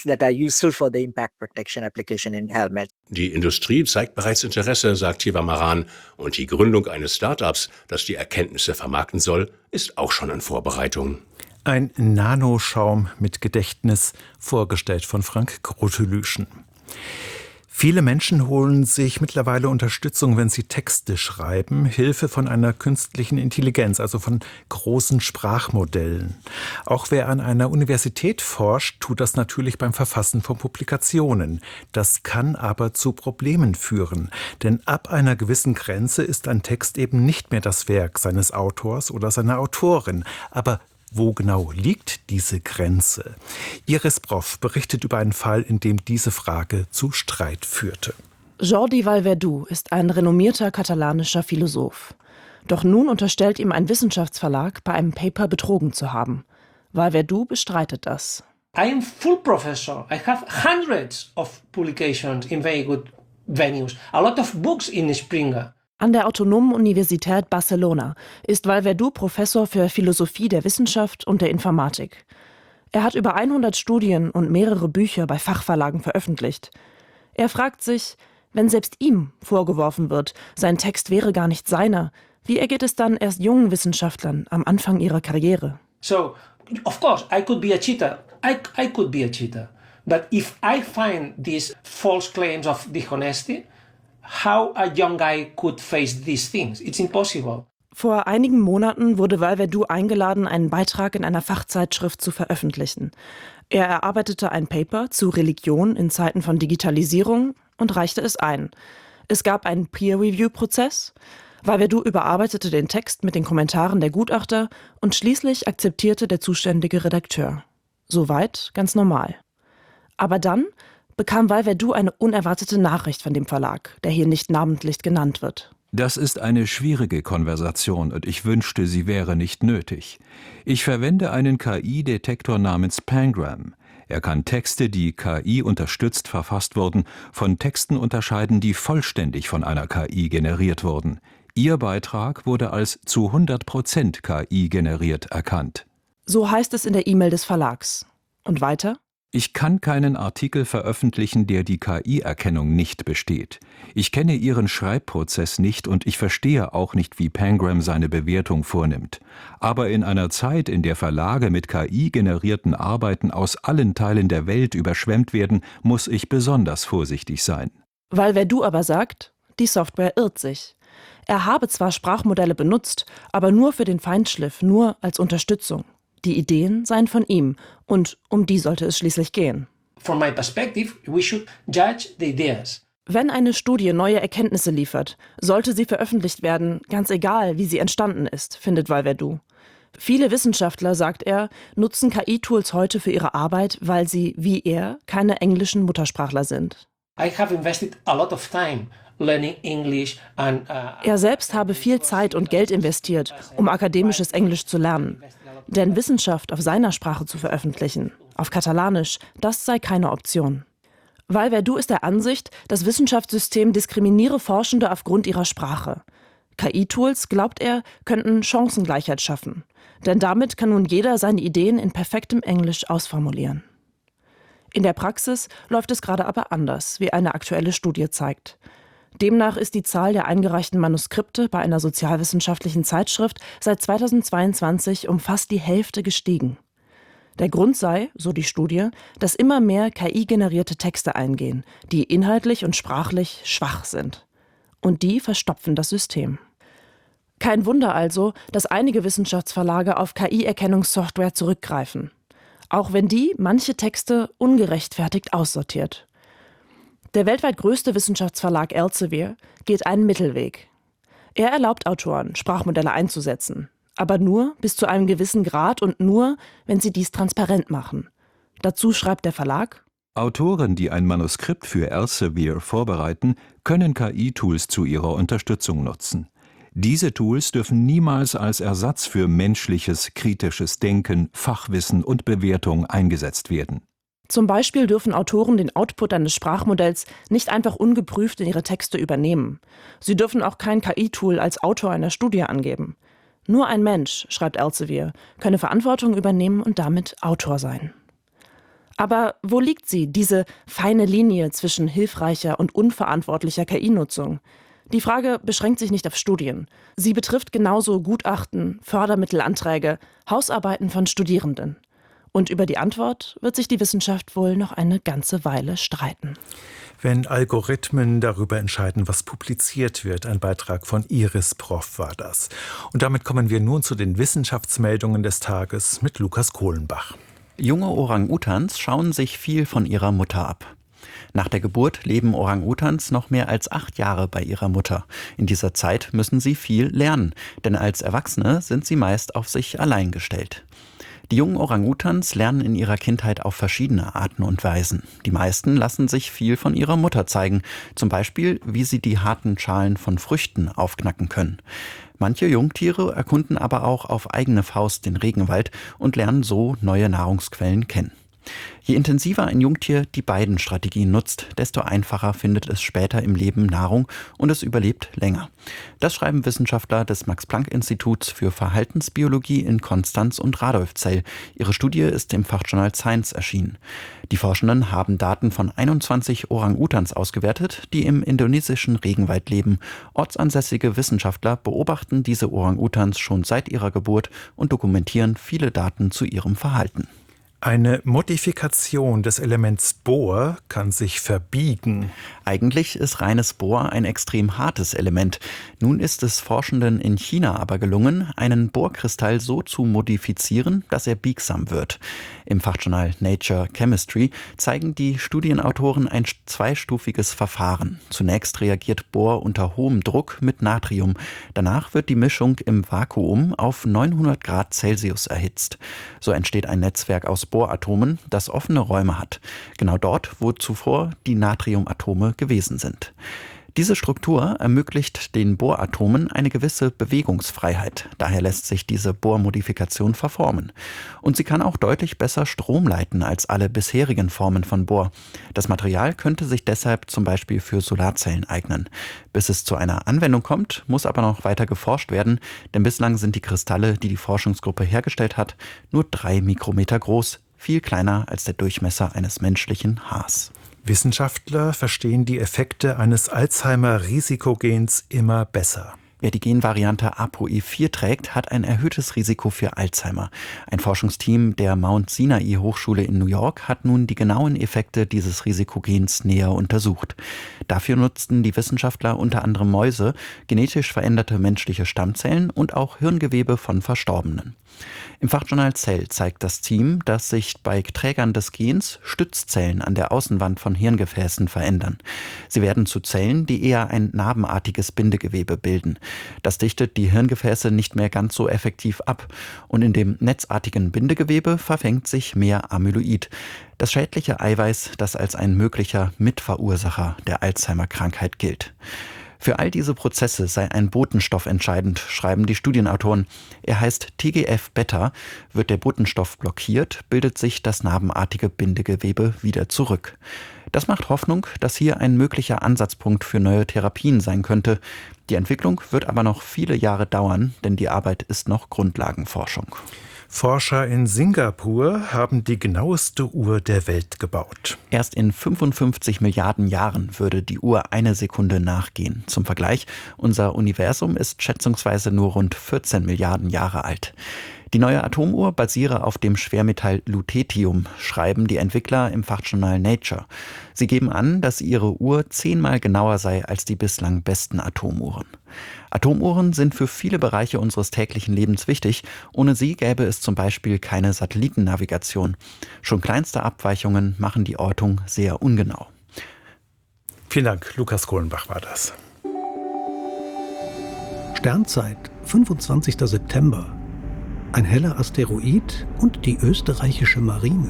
[SPEAKER 11] Die Industrie zeigt bereits Interesse, sagt Thevammaranan, und die Gründung eines Start-ups, das die Erkenntnisse vermarkten soll, ist auch schon in Vorbereitung.
[SPEAKER 6] Ein Nanoschaum mit Gedächtnis, vorgestellt von Frank Grotelüschen. Viele Menschen holen sich mittlerweile Unterstützung, wenn sie Texte schreiben, Hilfe von einer künstlichen Intelligenz, also von großen Sprachmodellen. Auch wer an einer Universität forscht, tut das natürlich beim Verfassen von Publikationen. Das kann aber zu Problemen führen, denn ab einer gewissen Grenze ist ein Text eben nicht mehr das Werk seines Autors oder seiner Autorin. Aber wo genau liegt diese Grenze? Iris Broff berichtet über einen Fall, in dem diese Frage zu Streit führte.
[SPEAKER 14] Jordi Vallverdú ist ein renommierter katalanischer Philosoph. Doch nun unterstellt ihm ein Wissenschaftsverlag, bei einem Paper betrogen zu haben. Vallverdú bestreitet das.
[SPEAKER 15] I am full professor. I have hundreds of publications in very good venues. A lot of books in Springer.
[SPEAKER 14] An der Autonomen Universität Barcelona ist Vallverdú Professor für Philosophie der Wissenschaft und der Informatik. Er hat über hundert Studien und mehrere Bücher bei Fachverlagen veröffentlicht. Er fragt sich, wenn selbst ihm vorgeworfen wird, sein Text wäre gar nicht seiner, wie ergeht es dann erst jungen Wissenschaftlern am Anfang ihrer Karriere?
[SPEAKER 15] So, of course, I could be a cheater. I, I could be a cheater. But if I find these false claims of dishonesty, how a young guy could face these things? It's impossible.
[SPEAKER 14] Vor einigen Monaten wurde Valverdu eingeladen, einen Beitrag in einer Fachzeitschrift zu veröffentlichen. Er erarbeitete ein Paper zu Religion in Zeiten von Digitalisierung und reichte es ein. Es gab einen Peer-Review-Prozess. Valverdu überarbeitete den Text mit den Kommentaren der Gutachter und schließlich akzeptierte der zuständige Redakteur. Soweit ganz normal. Aber dann bekam Valverdu eine unerwartete Nachricht von dem Verlag, der hier nicht namentlich genannt wird.
[SPEAKER 13] Das ist eine schwierige Konversation und ich wünschte, sie wäre nicht nötig. Ich verwende einen K I-Detektor namens Pangram. Er kann Texte, die K I unterstützt verfasst wurden, von Texten unterscheiden, die vollständig von einer K I generiert wurden. Ihr Beitrag wurde als zu hundert Prozent K I generiert erkannt.
[SPEAKER 14] So heißt es in der E-Mail des Verlags. Und weiter?
[SPEAKER 13] Ich kann keinen Artikel veröffentlichen, der die K I-Erkennung nicht besteht. Ich kenne Ihren Schreibprozess nicht und ich verstehe auch nicht, wie Pangram seine Bewertung vornimmt. Aber in einer Zeit, in der Verlage mit K I-generierten Arbeiten aus allen Teilen der Welt überschwemmt werden, muss ich besonders vorsichtig sein.
[SPEAKER 14] Valverdu aber sagt, die Software irrt sich. Er habe zwar Sprachmodelle benutzt, aber nur für den Feinschliff, nur als Unterstützung. Die Ideen seien von ihm und um die sollte es schließlich gehen.
[SPEAKER 15] From my perspective, we should judge the ideas.
[SPEAKER 14] Wenn eine Studie neue Erkenntnisse liefert, sollte sie veröffentlicht werden, ganz egal, wie sie entstanden ist, findet Valverdu. Viele Wissenschaftler, sagt er, nutzen K I-Tools heute für ihre Arbeit, weil sie, wie er, keine englischen Muttersprachler sind.
[SPEAKER 15] I have invested a lot of time learning English and, uh,
[SPEAKER 14] Er selbst habe viel Zeit und Geld investiert, um akademisches Englisch zu lernen. Denn Wissenschaft auf seiner Sprache zu veröffentlichen, auf Katalanisch, das sei keine Option. Valverdu ist der Ansicht, das Wissenschaftssystem diskriminiere Forschende aufgrund ihrer Sprache. K I-Tools, glaubt er, könnten Chancengleichheit schaffen. Denn damit kann nun jeder seine Ideen in perfektem Englisch ausformulieren. In der Praxis läuft es gerade aber anders, wie eine aktuelle Studie zeigt. Demnach ist die Zahl der eingereichten Manuskripte bei einer sozialwissenschaftlichen Zeitschrift seit zweitausendzweiundzwanzig um fast die Hälfte gestiegen. Der Grund sei, so die Studie, dass immer mehr K I-generierte Texte eingehen, die inhaltlich und sprachlich schwach sind. Und die verstopfen das System. Kein Wunder also, dass einige Wissenschaftsverlage auf K I-Erkennungssoftware zurückgreifen. Auch wenn die manche Texte ungerechtfertigt aussortiert. Der weltweit größte Wissenschaftsverlag Elsevier geht einen Mittelweg. Er erlaubt Autoren, Sprachmodelle einzusetzen, aber nur bis zu einem gewissen Grad und nur, wenn sie dies transparent machen. Dazu schreibt der Verlag:
[SPEAKER 13] Autoren, die ein Manuskript für Elsevier vorbereiten, können K I-Tools zu ihrer Unterstützung nutzen. Diese Tools dürfen niemals als Ersatz für menschliches, kritisches Denken, Fachwissen und Bewertung eingesetzt werden.
[SPEAKER 14] Zum Beispiel dürfen Autoren den Output eines Sprachmodells nicht einfach ungeprüft in ihre Texte übernehmen. Sie dürfen auch kein K I-Tool als Autor einer Studie angeben. Nur ein Mensch, schreibt Elsevier, könne Verantwortung übernehmen und damit Autor sein. Aber wo liegt sie, diese feine Linie zwischen hilfreicher und unverantwortlicher K I-Nutzung? Die Frage beschränkt sich nicht auf Studien. Sie betrifft genauso Gutachten, Fördermittelanträge, Hausarbeiten von Studierenden. Und über die Antwort wird sich die Wissenschaft wohl noch eine ganze Weile streiten.
[SPEAKER 6] Wenn Algorithmen darüber entscheiden, was publiziert wird, ein Beitrag von Iris Prof war das. Und damit kommen wir nun zu den Wissenschaftsmeldungen des Tages mit Lukas Kohlenbach.
[SPEAKER 16] Junge Orang-Utans schauen sich viel von ihrer Mutter ab. Nach der Geburt leben Orang-Utans noch mehr als acht Jahre bei ihrer Mutter. In dieser Zeit müssen sie viel lernen, denn als Erwachsene sind sie meist auf sich allein gestellt. Die jungen Orang-Utans lernen in ihrer Kindheit auf verschiedene Arten und Weisen. Die meisten lassen sich viel von ihrer Mutter zeigen, zum Beispiel, wie sie die harten Schalen von Früchten aufknacken können. Manche Jungtiere erkunden aber auch auf eigene Faust den Regenwald und lernen so neue Nahrungsquellen kennen. Je intensiver ein Jungtier die beiden Strategien nutzt, desto einfacher findet es später im Leben Nahrung und es überlebt länger. Das schreiben Wissenschaftler des Max-Planck-Instituts für Verhaltensbiologie in Konstanz und Radolfzell. Ihre Studie ist im Fachjournal Science erschienen. Die Forschenden haben Daten von einundzwanzig Orang-Utans ausgewertet, die im indonesischen Regenwald leben. Ortsansässige Wissenschaftler beobachten diese Orang-Utans schon seit ihrer Geburt und dokumentieren viele Daten zu ihrem Verhalten.
[SPEAKER 6] Eine Modifikation des Elements Bohr kann sich verbiegen.
[SPEAKER 16] Eigentlich ist reines Bohr ein extrem hartes Element. Nun ist es Forschenden in China aber gelungen, einen Bohrkristall so zu modifizieren, dass er biegsam wird. Im Fachjournal Nature Chemistry zeigen die Studienautoren ein zweistufiges Verfahren. Zunächst reagiert Bohr unter hohem Druck mit Natrium. Danach wird die Mischung im Vakuum auf neunhundert Grad Celsius erhitzt. So entsteht ein Netzwerk aus Bohratomen, das offene Räume hat. Genau dort, wo zuvor die Natriumatome gewesen sind. Diese Struktur ermöglicht den Bohratomen eine gewisse Bewegungsfreiheit. Daher lässt sich diese Bohrmodifikation verformen. Und sie kann auch deutlich besser Strom leiten als alle bisherigen Formen von Bohr. Das Material könnte sich deshalb zum Beispiel für Solarzellen eignen. Bis es zu einer Anwendung kommt, muss aber noch weiter geforscht werden, denn bislang sind die Kristalle, die die Forschungsgruppe hergestellt hat, nur drei Mikrometer groß, viel kleiner als der Durchmesser eines menschlichen Haars.
[SPEAKER 6] Wissenschaftler verstehen die Effekte eines Alzheimer-Risikogens immer besser.
[SPEAKER 16] Wer die Genvariante A P O E vier trägt, hat ein erhöhtes Risiko für Alzheimer. Ein Forschungsteam der Mount Sinai Hochschule in New York hat nun die genauen Effekte dieses Risikogens näher untersucht. Dafür nutzten die Wissenschaftler unter anderem Mäuse, genetisch veränderte menschliche Stammzellen und auch Hirngewebe von Verstorbenen. Im Fachjournal Cell zeigt das Team, dass sich bei Trägern des Gens Stützzellen an der Außenwand von Hirngefäßen verändern. Sie werden zu Zellen, die eher ein narbenartiges Bindegewebe bilden. Das dichtet die Hirngefäße nicht mehr ganz so effektiv ab. Und in dem netzartigen Bindegewebe verfängt sich mehr Amyloid. Das schädliche Eiweiß, das als ein möglicher Mitverursacher der Alzheimer-Krankheit gilt. Für all diese Prozesse sei ein Botenstoff entscheidend, schreiben die Studienautoren. Er heißt T G F Beta. Wird der Botenstoff blockiert, bildet sich das narbenartige Bindegewebe wieder zurück. Das macht Hoffnung, dass hier ein möglicher Ansatzpunkt für neue Therapien sein könnte. Die Entwicklung wird aber noch viele Jahre dauern, denn die Arbeit ist noch Grundlagenforschung.
[SPEAKER 6] Forscher in Singapur haben die genaueste Uhr der Welt gebaut.
[SPEAKER 16] Erst in fünfundfünfzig Milliarden Jahren würde die Uhr eine Sekunde nachgehen. Zum Vergleich, unser Universum ist schätzungsweise nur rund vierzehn Milliarden Jahre alt. Die neue Atomuhr basiere auf dem Schwermetall Lutetium, schreiben die Entwickler im Fachjournal Nature. Sie geben an, dass ihre Uhr zehnmal genauer sei als die bislang besten Atomuhren. Atomuhren sind für viele Bereiche unseres täglichen Lebens wichtig. Ohne sie gäbe es zum Beispiel keine Satellitennavigation. Schon kleinste Abweichungen machen die Ortung sehr ungenau.
[SPEAKER 6] Vielen Dank, Lukas Kohlenbach war das.
[SPEAKER 17] Sternzeit, fünfundzwanzigster September. Ein heller Asteroid und die österreichische Marine.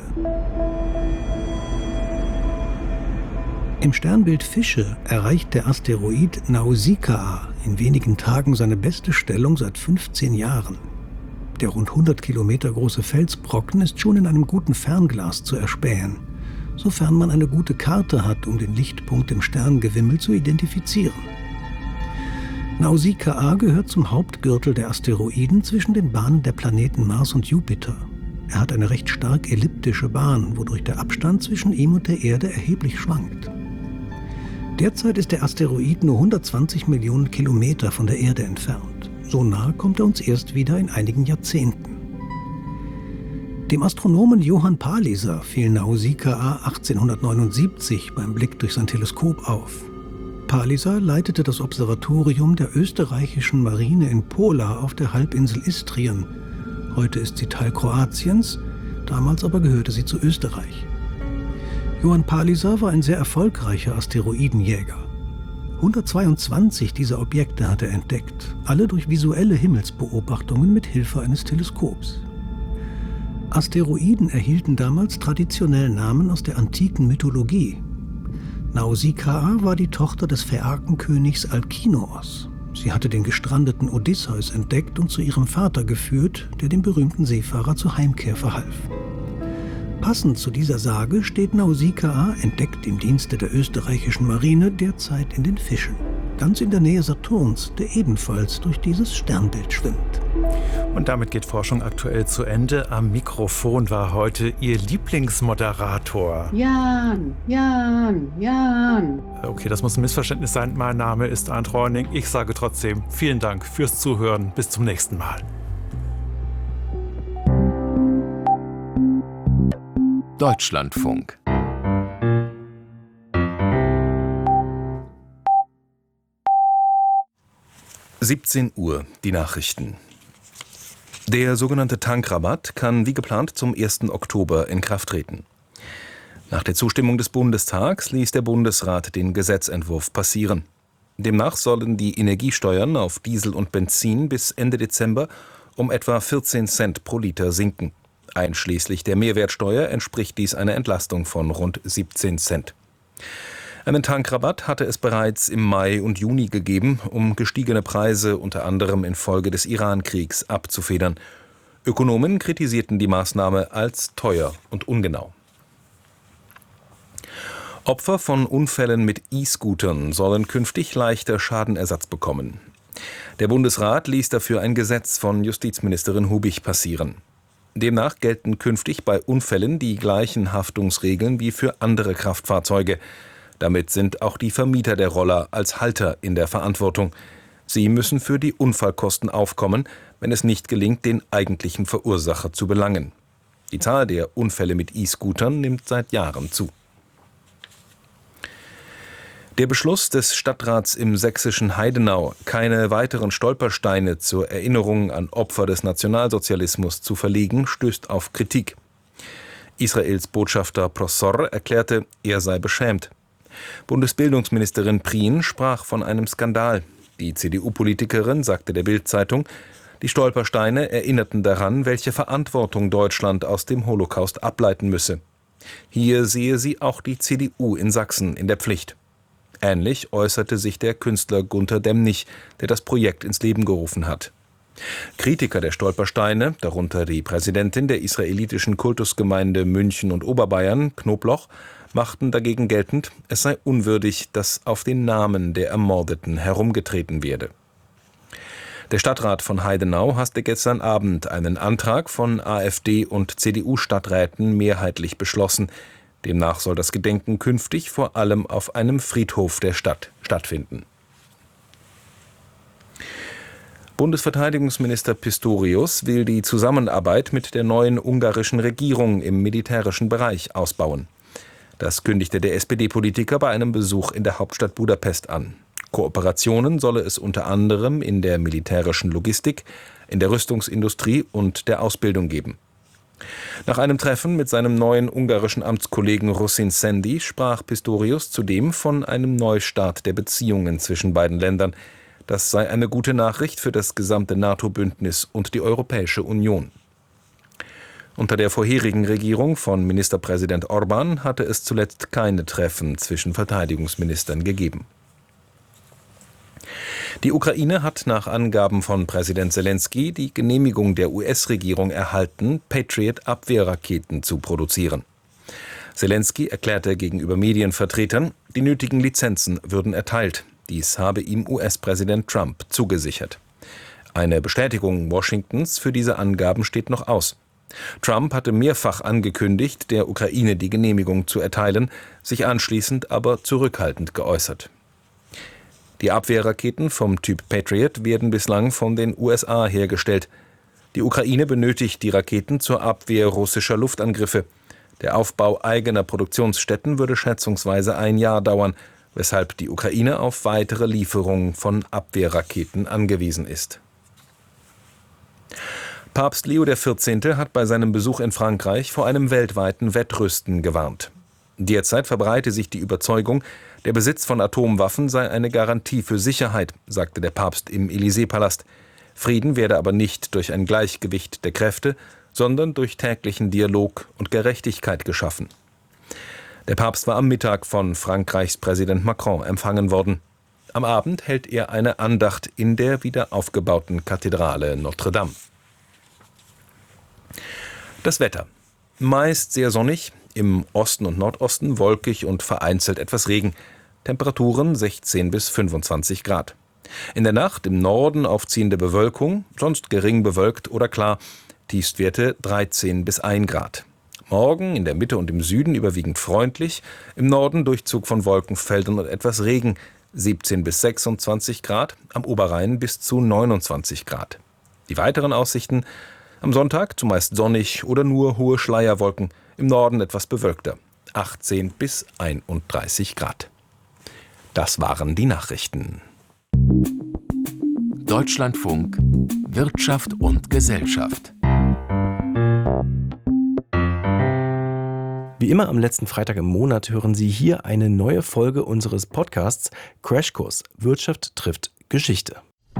[SPEAKER 17] Im Sternbild Fische erreicht der Asteroid Nausikaa in wenigen Tagen seine beste Stellung seit fünfzehn Jahren. Der rund hundert Kilometer große Felsbrocken ist schon in einem guten Fernglas zu erspähen, sofern man eine gute Karte hat, um den Lichtpunkt im Sterngewimmel zu identifizieren. Nausikaa gehört zum Hauptgürtel der Asteroiden zwischen den Bahnen der Planeten Mars und Jupiter. Er hat eine recht stark elliptische Bahn, wodurch der Abstand zwischen ihm und der Erde erheblich schwankt. Derzeit ist der Asteroid nur hundertzwanzig Millionen Kilometer von der Erde entfernt. So nah kommt er uns erst wieder in einigen Jahrzehnten. Dem Astronomen Johann Palliser fiel Nausikaa achtzehnhundertneunundsiebzig beim Blick durch sein Teleskop auf. Palliser leitete das Observatorium der österreichischen Marine in Pola auf der Halbinsel Istrien. Heute ist sie Teil Kroatiens, damals aber gehörte sie zu Österreich. Johann Palliser war ein sehr erfolgreicher Asteroidenjäger. hundertzweiundzwanzig dieser Objekte hat er entdeckt, alle durch visuelle Himmelsbeobachtungen mit Hilfe eines Teleskops. Asteroiden erhielten damals traditionell Namen aus der antiken Mythologie. Nausikaa war die Tochter des Phäakenkönigs Alkinoos. Sie hatte den gestrandeten Odysseus entdeckt und zu ihrem Vater geführt, der dem berühmten Seefahrer zur Heimkehr verhalf. Passend zu dieser Sage steht Nausikaa, entdeckt im Dienste der österreichischen Marine, derzeit in den Fischen, ganz in der Nähe Saturns, der ebenfalls durch dieses Sternbild schwimmt.
[SPEAKER 6] Und damit geht Forschung aktuell zu Ende. Am Mikrofon war heute Ihr Lieblingsmoderator.
[SPEAKER 7] Jan, Jan, Jan.
[SPEAKER 6] Okay, das muss ein Missverständnis sein. Mein Name ist Arndt Reuning. Ich sage trotzdem vielen Dank fürs Zuhören. Bis zum nächsten Mal.
[SPEAKER 18] Deutschlandfunk.
[SPEAKER 5] siebzehn Uhr, die Nachrichten. Der sogenannte Tankrabatt kann wie geplant zum ersten Oktober in Kraft treten. Nach der Zustimmung des Bundestags ließ der Bundesrat den Gesetzentwurf passieren. Demnach sollen die Energiesteuern auf Diesel und Benzin bis Ende Dezember um etwa vierzehn Cent pro Liter sinken. Einschließlich der Mehrwertsteuer entspricht dies einer Entlastung von rund siebzehn Cent. Einen Tankrabatt hatte es bereits im Mai und Juni gegeben, um gestiegene Preise unter anderem infolge des Iran-Kriegs abzufedern. Ökonomen kritisierten die Maßnahme als teuer und ungenau. Opfer von Unfällen mit E-Scootern sollen künftig leichter Schadenersatz bekommen. Der Bundesrat ließ dafür ein Gesetz von Justizministerin Hubig passieren. Demnach gelten künftig bei Unfällen die gleichen Haftungsregeln wie für andere Kraftfahrzeuge. Damit sind auch die Vermieter der Roller als Halter in der Verantwortung. Sie müssen für die Unfallkosten aufkommen, wenn es nicht gelingt, den eigentlichen Verursacher zu belangen. Die Zahl der Unfälle mit E-Scootern nimmt seit Jahren zu. Der Beschluss des Stadtrats im sächsischen Heidenau, keine weiteren Stolpersteine zur Erinnerung an Opfer des Nationalsozialismus zu verlegen, stößt auf Kritik. Israels Botschafter Prosor erklärte, er sei beschämt. Bundesbildungsministerin Prien sprach von einem Skandal. Die C D U-Politikerin sagte der Bild-Zeitung, die Stolpersteine erinnerten daran, welche Verantwortung Deutschland aus dem Holocaust ableiten müsse. Hier sehe sie auch die C D U in Sachsen in der Pflicht. Ähnlich äußerte sich der Künstler Gunter Demnig, der das Projekt ins Leben gerufen hat. Kritiker der Stolpersteine, darunter die Präsidentin der israelitischen Kultusgemeinde München und Oberbayern, Knobloch, machten dagegen geltend, es sei unwürdig, dass auf den Namen der Ermordeten herumgetreten werde. Der Stadtrat von Heidenau hasste gestern Abend einen Antrag von AfD und C D U-Stadträten mehrheitlich beschlossen. Demnach soll das Gedenken künftig vor allem auf einem Friedhof der Stadt stattfinden. Bundesverteidigungsminister Pistorius will die Zusammenarbeit mit der neuen ungarischen Regierung im militärischen Bereich ausbauen. Das kündigte der S P D-Politiker bei einem Besuch in der Hauptstadt Budapest an. Kooperationen solle es unter anderem in der militärischen Logistik, in der Rüstungsindustrie und der Ausbildung geben. Nach einem Treffen mit seinem neuen ungarischen Amtskollegen Rusin Szendi sprach Pistorius zudem von einem Neustart der Beziehungen zwischen beiden Ländern. Das sei eine gute Nachricht für das gesamte NATO-Bündnis und die Europäische Union. Unter der vorherigen Regierung von Ministerpräsident Orbán hatte es zuletzt keine Treffen zwischen Verteidigungsministern gegeben. Die Ukraine hat nach Angaben von Präsident Selenskyj die Genehmigung der U S-Regierung erhalten, Patriot-Abwehrraketen zu produzieren. Selenskyj erklärte gegenüber Medienvertretern, die nötigen Lizenzen würden erteilt. Dies habe ihm U S-Präsident Trump zugesichert. Eine Bestätigung Washingtons für diese Angaben steht noch aus. Trump hatte mehrfach angekündigt, der Ukraine die Genehmigung zu erteilen, sich anschließend aber zurückhaltend geäußert. Die Abwehrraketen vom Typ Patriot werden bislang von den U S A hergestellt. Die Ukraine benötigt die Raketen zur Abwehr russischer Luftangriffe. Der Aufbau eigener Produktionsstätten würde schätzungsweise ein Jahr dauern, weshalb die Ukraine auf weitere Lieferungen von Abwehrraketen angewiesen ist. Papst Leo der Vierzehnte hat bei seinem Besuch in Frankreich vor einem weltweiten Wettrüsten gewarnt. Derzeit verbreite sich die Überzeugung, der Besitz von Atomwaffen sei eine Garantie für Sicherheit, sagte der Papst im Élysée-Palast. Frieden werde aber nicht durch ein Gleichgewicht der Kräfte, sondern durch täglichen Dialog und Gerechtigkeit geschaffen. Der Papst war am Mittag von Frankreichs Präsident Macron empfangen worden. Am Abend hält er eine Andacht in der wieder aufgebauten Kathedrale Notre Dame. Das Wetter. Meist sehr sonnig, im Osten und Nordosten wolkig und vereinzelt etwas Regen. Temperaturen sechzehn bis fünfundzwanzig Grad. In der Nacht im Norden aufziehende Bewölkung, sonst gering bewölkt oder klar. Tiefstwerte dreizehn bis ein Grad. Morgen in der Mitte und im Süden überwiegend freundlich, im Norden Durchzug von Wolkenfeldern und etwas Regen, siebzehn bis sechsundzwanzig Grad, am Oberrhein bis zu neunundzwanzig Grad. Die weiteren Aussichten: am Sonntag zumeist sonnig oder nur hohe Schleierwolken, Im Norden etwas bewölkter, achtzehn bis einunddreißig Grad. Das waren die Nachrichten.
[SPEAKER 18] Deutschlandfunk Wirtschaft und Gesellschaft.
[SPEAKER 19] Wie immer am letzten Freitag im Monat hören Sie hier eine neue Folge unseres Podcasts Crashkurs Wirtschaft trifft Geschichte.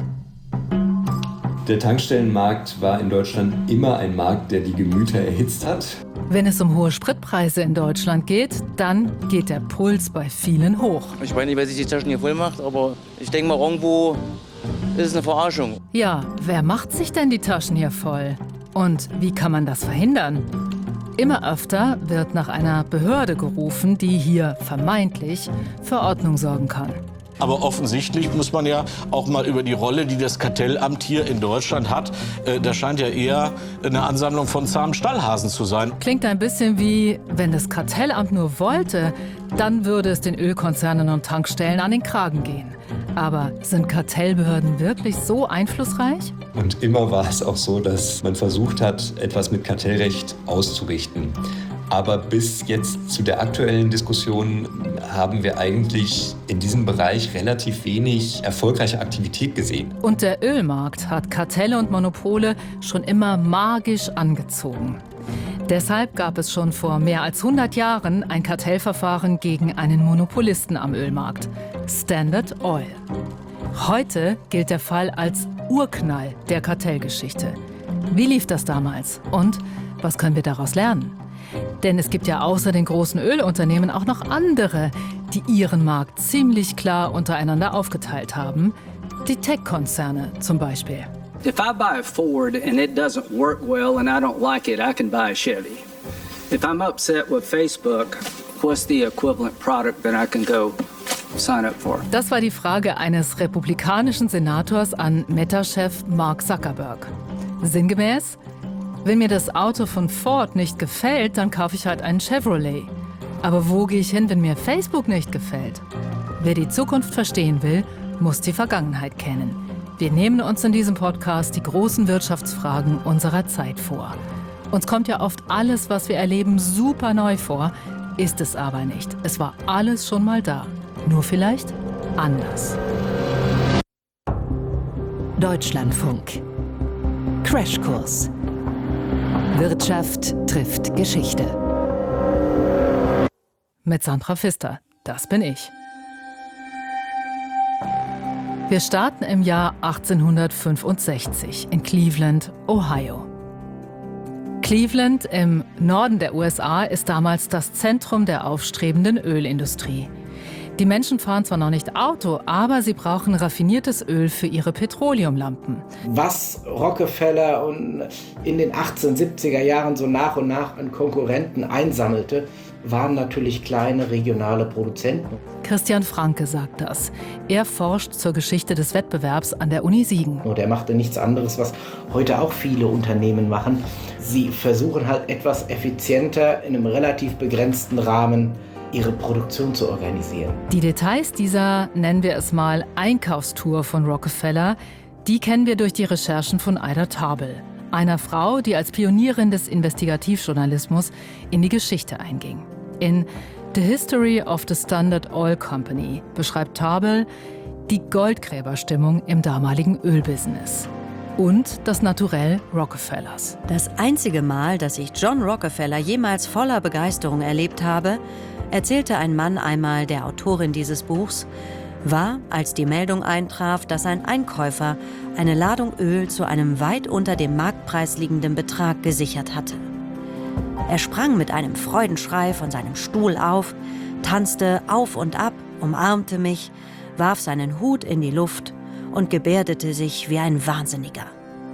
[SPEAKER 20] Der Tankstellenmarkt war in Deutschland immer ein Markt, der die Gemüter erhitzt hat.
[SPEAKER 21] Wenn es um hohe Spritpreise in Deutschland geht, dann geht der Puls bei vielen hoch.
[SPEAKER 22] Ich weiß nicht, wer sich die Taschen hier voll macht, aber ich denke mal, irgendwo ist es eine Verarschung.
[SPEAKER 21] Ja, wer macht sich denn die Taschen hier voll? Und wie kann man das verhindern? Immer öfter wird nach einer Behörde gerufen, die hier vermeintlich für Ordnung sorgen kann.
[SPEAKER 23] Aber offensichtlich muss man ja auch mal über die Rolle, die das Kartellamt hier in Deutschland hat, äh, das scheint ja eher eine Ansammlung von zahmen Stallhasen zu sein.
[SPEAKER 21] Klingt ein bisschen wie, wenn das Kartellamt nur wollte, dann würde es den Ölkonzernen und Tankstellen an den Kragen gehen. Aber sind Kartellbehörden wirklich so einflussreich?
[SPEAKER 20] Und immer war es auch so, dass man versucht hat, etwas mit Kartellrecht auszurichten. Aber bis jetzt zu der aktuellen Diskussion haben wir eigentlich in diesem Bereich relativ wenig erfolgreiche Aktivität gesehen.
[SPEAKER 21] Und der Ölmarkt hat Kartelle und Monopole schon immer magisch angezogen. Deshalb gab es schon vor mehr als hundert Jahren ein Kartellverfahren gegen einen Monopolisten am Ölmarkt, Standard Oil. Heute gilt der Fall als Urknall der Kartellgeschichte. Wie lief das damals und was können wir daraus lernen? Denn es gibt ja außer den großen Ölunternehmen auch noch andere, die ihren Markt ziemlich klar untereinander aufgeteilt haben. Die Tech-Konzerne zum Beispiel.
[SPEAKER 24] If I buy a Ford and it doesn't work well and I don't like it, I can buy a Chevy. If I'm upset with Facebook, what's the equivalent product that I can go sign up for?
[SPEAKER 21] Das war die Frage eines republikanischen Senators an Meta-Chef Mark Zuckerberg. Sinngemäß: Wenn mir das Auto von Ford nicht gefällt, dann kaufe ich halt einen Chevrolet. Aber wo gehe ich hin, wenn mir Facebook nicht gefällt? Wer die Zukunft verstehen will, muss die Vergangenheit kennen. Wir nehmen uns in diesem Podcast die großen Wirtschaftsfragen unserer Zeit vor. Uns kommt ja oft alles, was wir erleben, super neu vor, ist es aber nicht. Es war alles schon mal da, nur vielleicht anders.
[SPEAKER 4] Deutschlandfunk. Crashkurs. Wirtschaft trifft Geschichte.
[SPEAKER 21] Mit Sandra Pfister, das bin ich. Wir starten im Jahr achtzehnhundertfünfundsechzig in Cleveland, Ohio. Cleveland im Norden der U S A ist damals das Zentrum der aufstrebenden Ölindustrie. Die Menschen fahren zwar noch nicht Auto, aber sie brauchen raffiniertes Öl für ihre Petroleumlampen.
[SPEAKER 25] Was Rockefeller in den achtzehnhundertsiebziger Jahren so nach und nach an Konkurrenten einsammelte, waren natürlich kleine regionale Produzenten.
[SPEAKER 21] Christian Franke sagt das. Er forscht zur Geschichte des Wettbewerbs an der Uni Siegen.
[SPEAKER 25] Und er machte nichts anderes, was heute auch viele Unternehmen machen. Sie versuchen halt etwas effizienter in einem relativ begrenzten Rahmen ihre Produktion zu organisieren.
[SPEAKER 21] Die Details dieser, nennen wir es mal, Einkaufstour von Rockefeller, die kennen wir durch die Recherchen von Ida Tarbell, einer Frau, die als Pionierin des Investigativjournalismus in die Geschichte einging. In The History of the Standard Oil Company beschreibt Tarbell die Goldgräberstimmung im damaligen Ölbusiness und das Naturell Rockefellers.
[SPEAKER 26] Das einzige Mal, dass ich John Rockefeller jemals voller Begeisterung erlebt habe, erzählte ein Mann einmal der Autorin dieses Buchs, war, als die Meldung eintraf, dass ein Einkäufer eine Ladung Öl zu einem weit unter dem Marktpreis liegenden Betrag gesichert hatte. Er sprang mit einem Freudenschrei von seinem Stuhl auf, tanzte auf und ab, umarmte mich, warf seinen Hut in die Luft und gebärdete sich wie ein Wahnsinniger.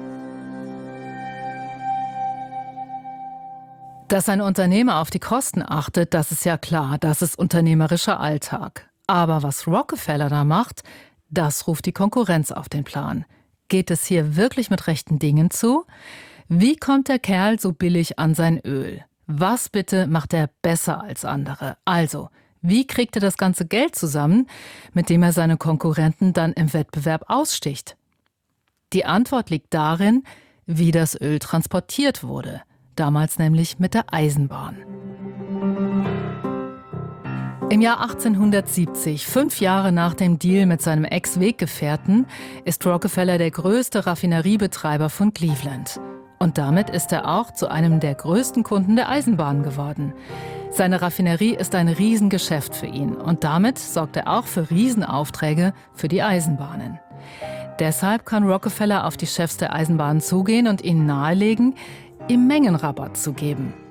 [SPEAKER 21] Dass ein Unternehmer auf die Kosten achtet, das ist ja klar, das ist unternehmerischer Alltag. Aber was Rockefeller da macht, das ruft die Konkurrenz auf den Plan. Geht es hier wirklich mit rechten Dingen zu? Wie kommt der Kerl so billig an sein Öl? Was bitte macht er besser als andere? Also, wie kriegt er das ganze Geld zusammen, mit dem er seine Konkurrenten dann im Wettbewerb aussticht? Die Antwort liegt darin, wie das Öl transportiert wurde. Damals nämlich mit der Eisenbahn. Im Jahr achtzehnhundertsiebzig, fünf Jahre nach dem Deal mit seinem Ex-Weggefährten, ist Rockefeller der größte Raffineriebetreiber von Cleveland. Und damit ist er auch zu einem der größten Kunden der Eisenbahn geworden. Seine Raffinerie ist ein Riesengeschäft für ihn und damit sorgt er auch für Riesenaufträge für die Eisenbahnen. Deshalb kann Rockefeller auf die Chefs der Eisenbahn zugehen und ihnen nahelegen, ihm Mengenrabatt zu geben.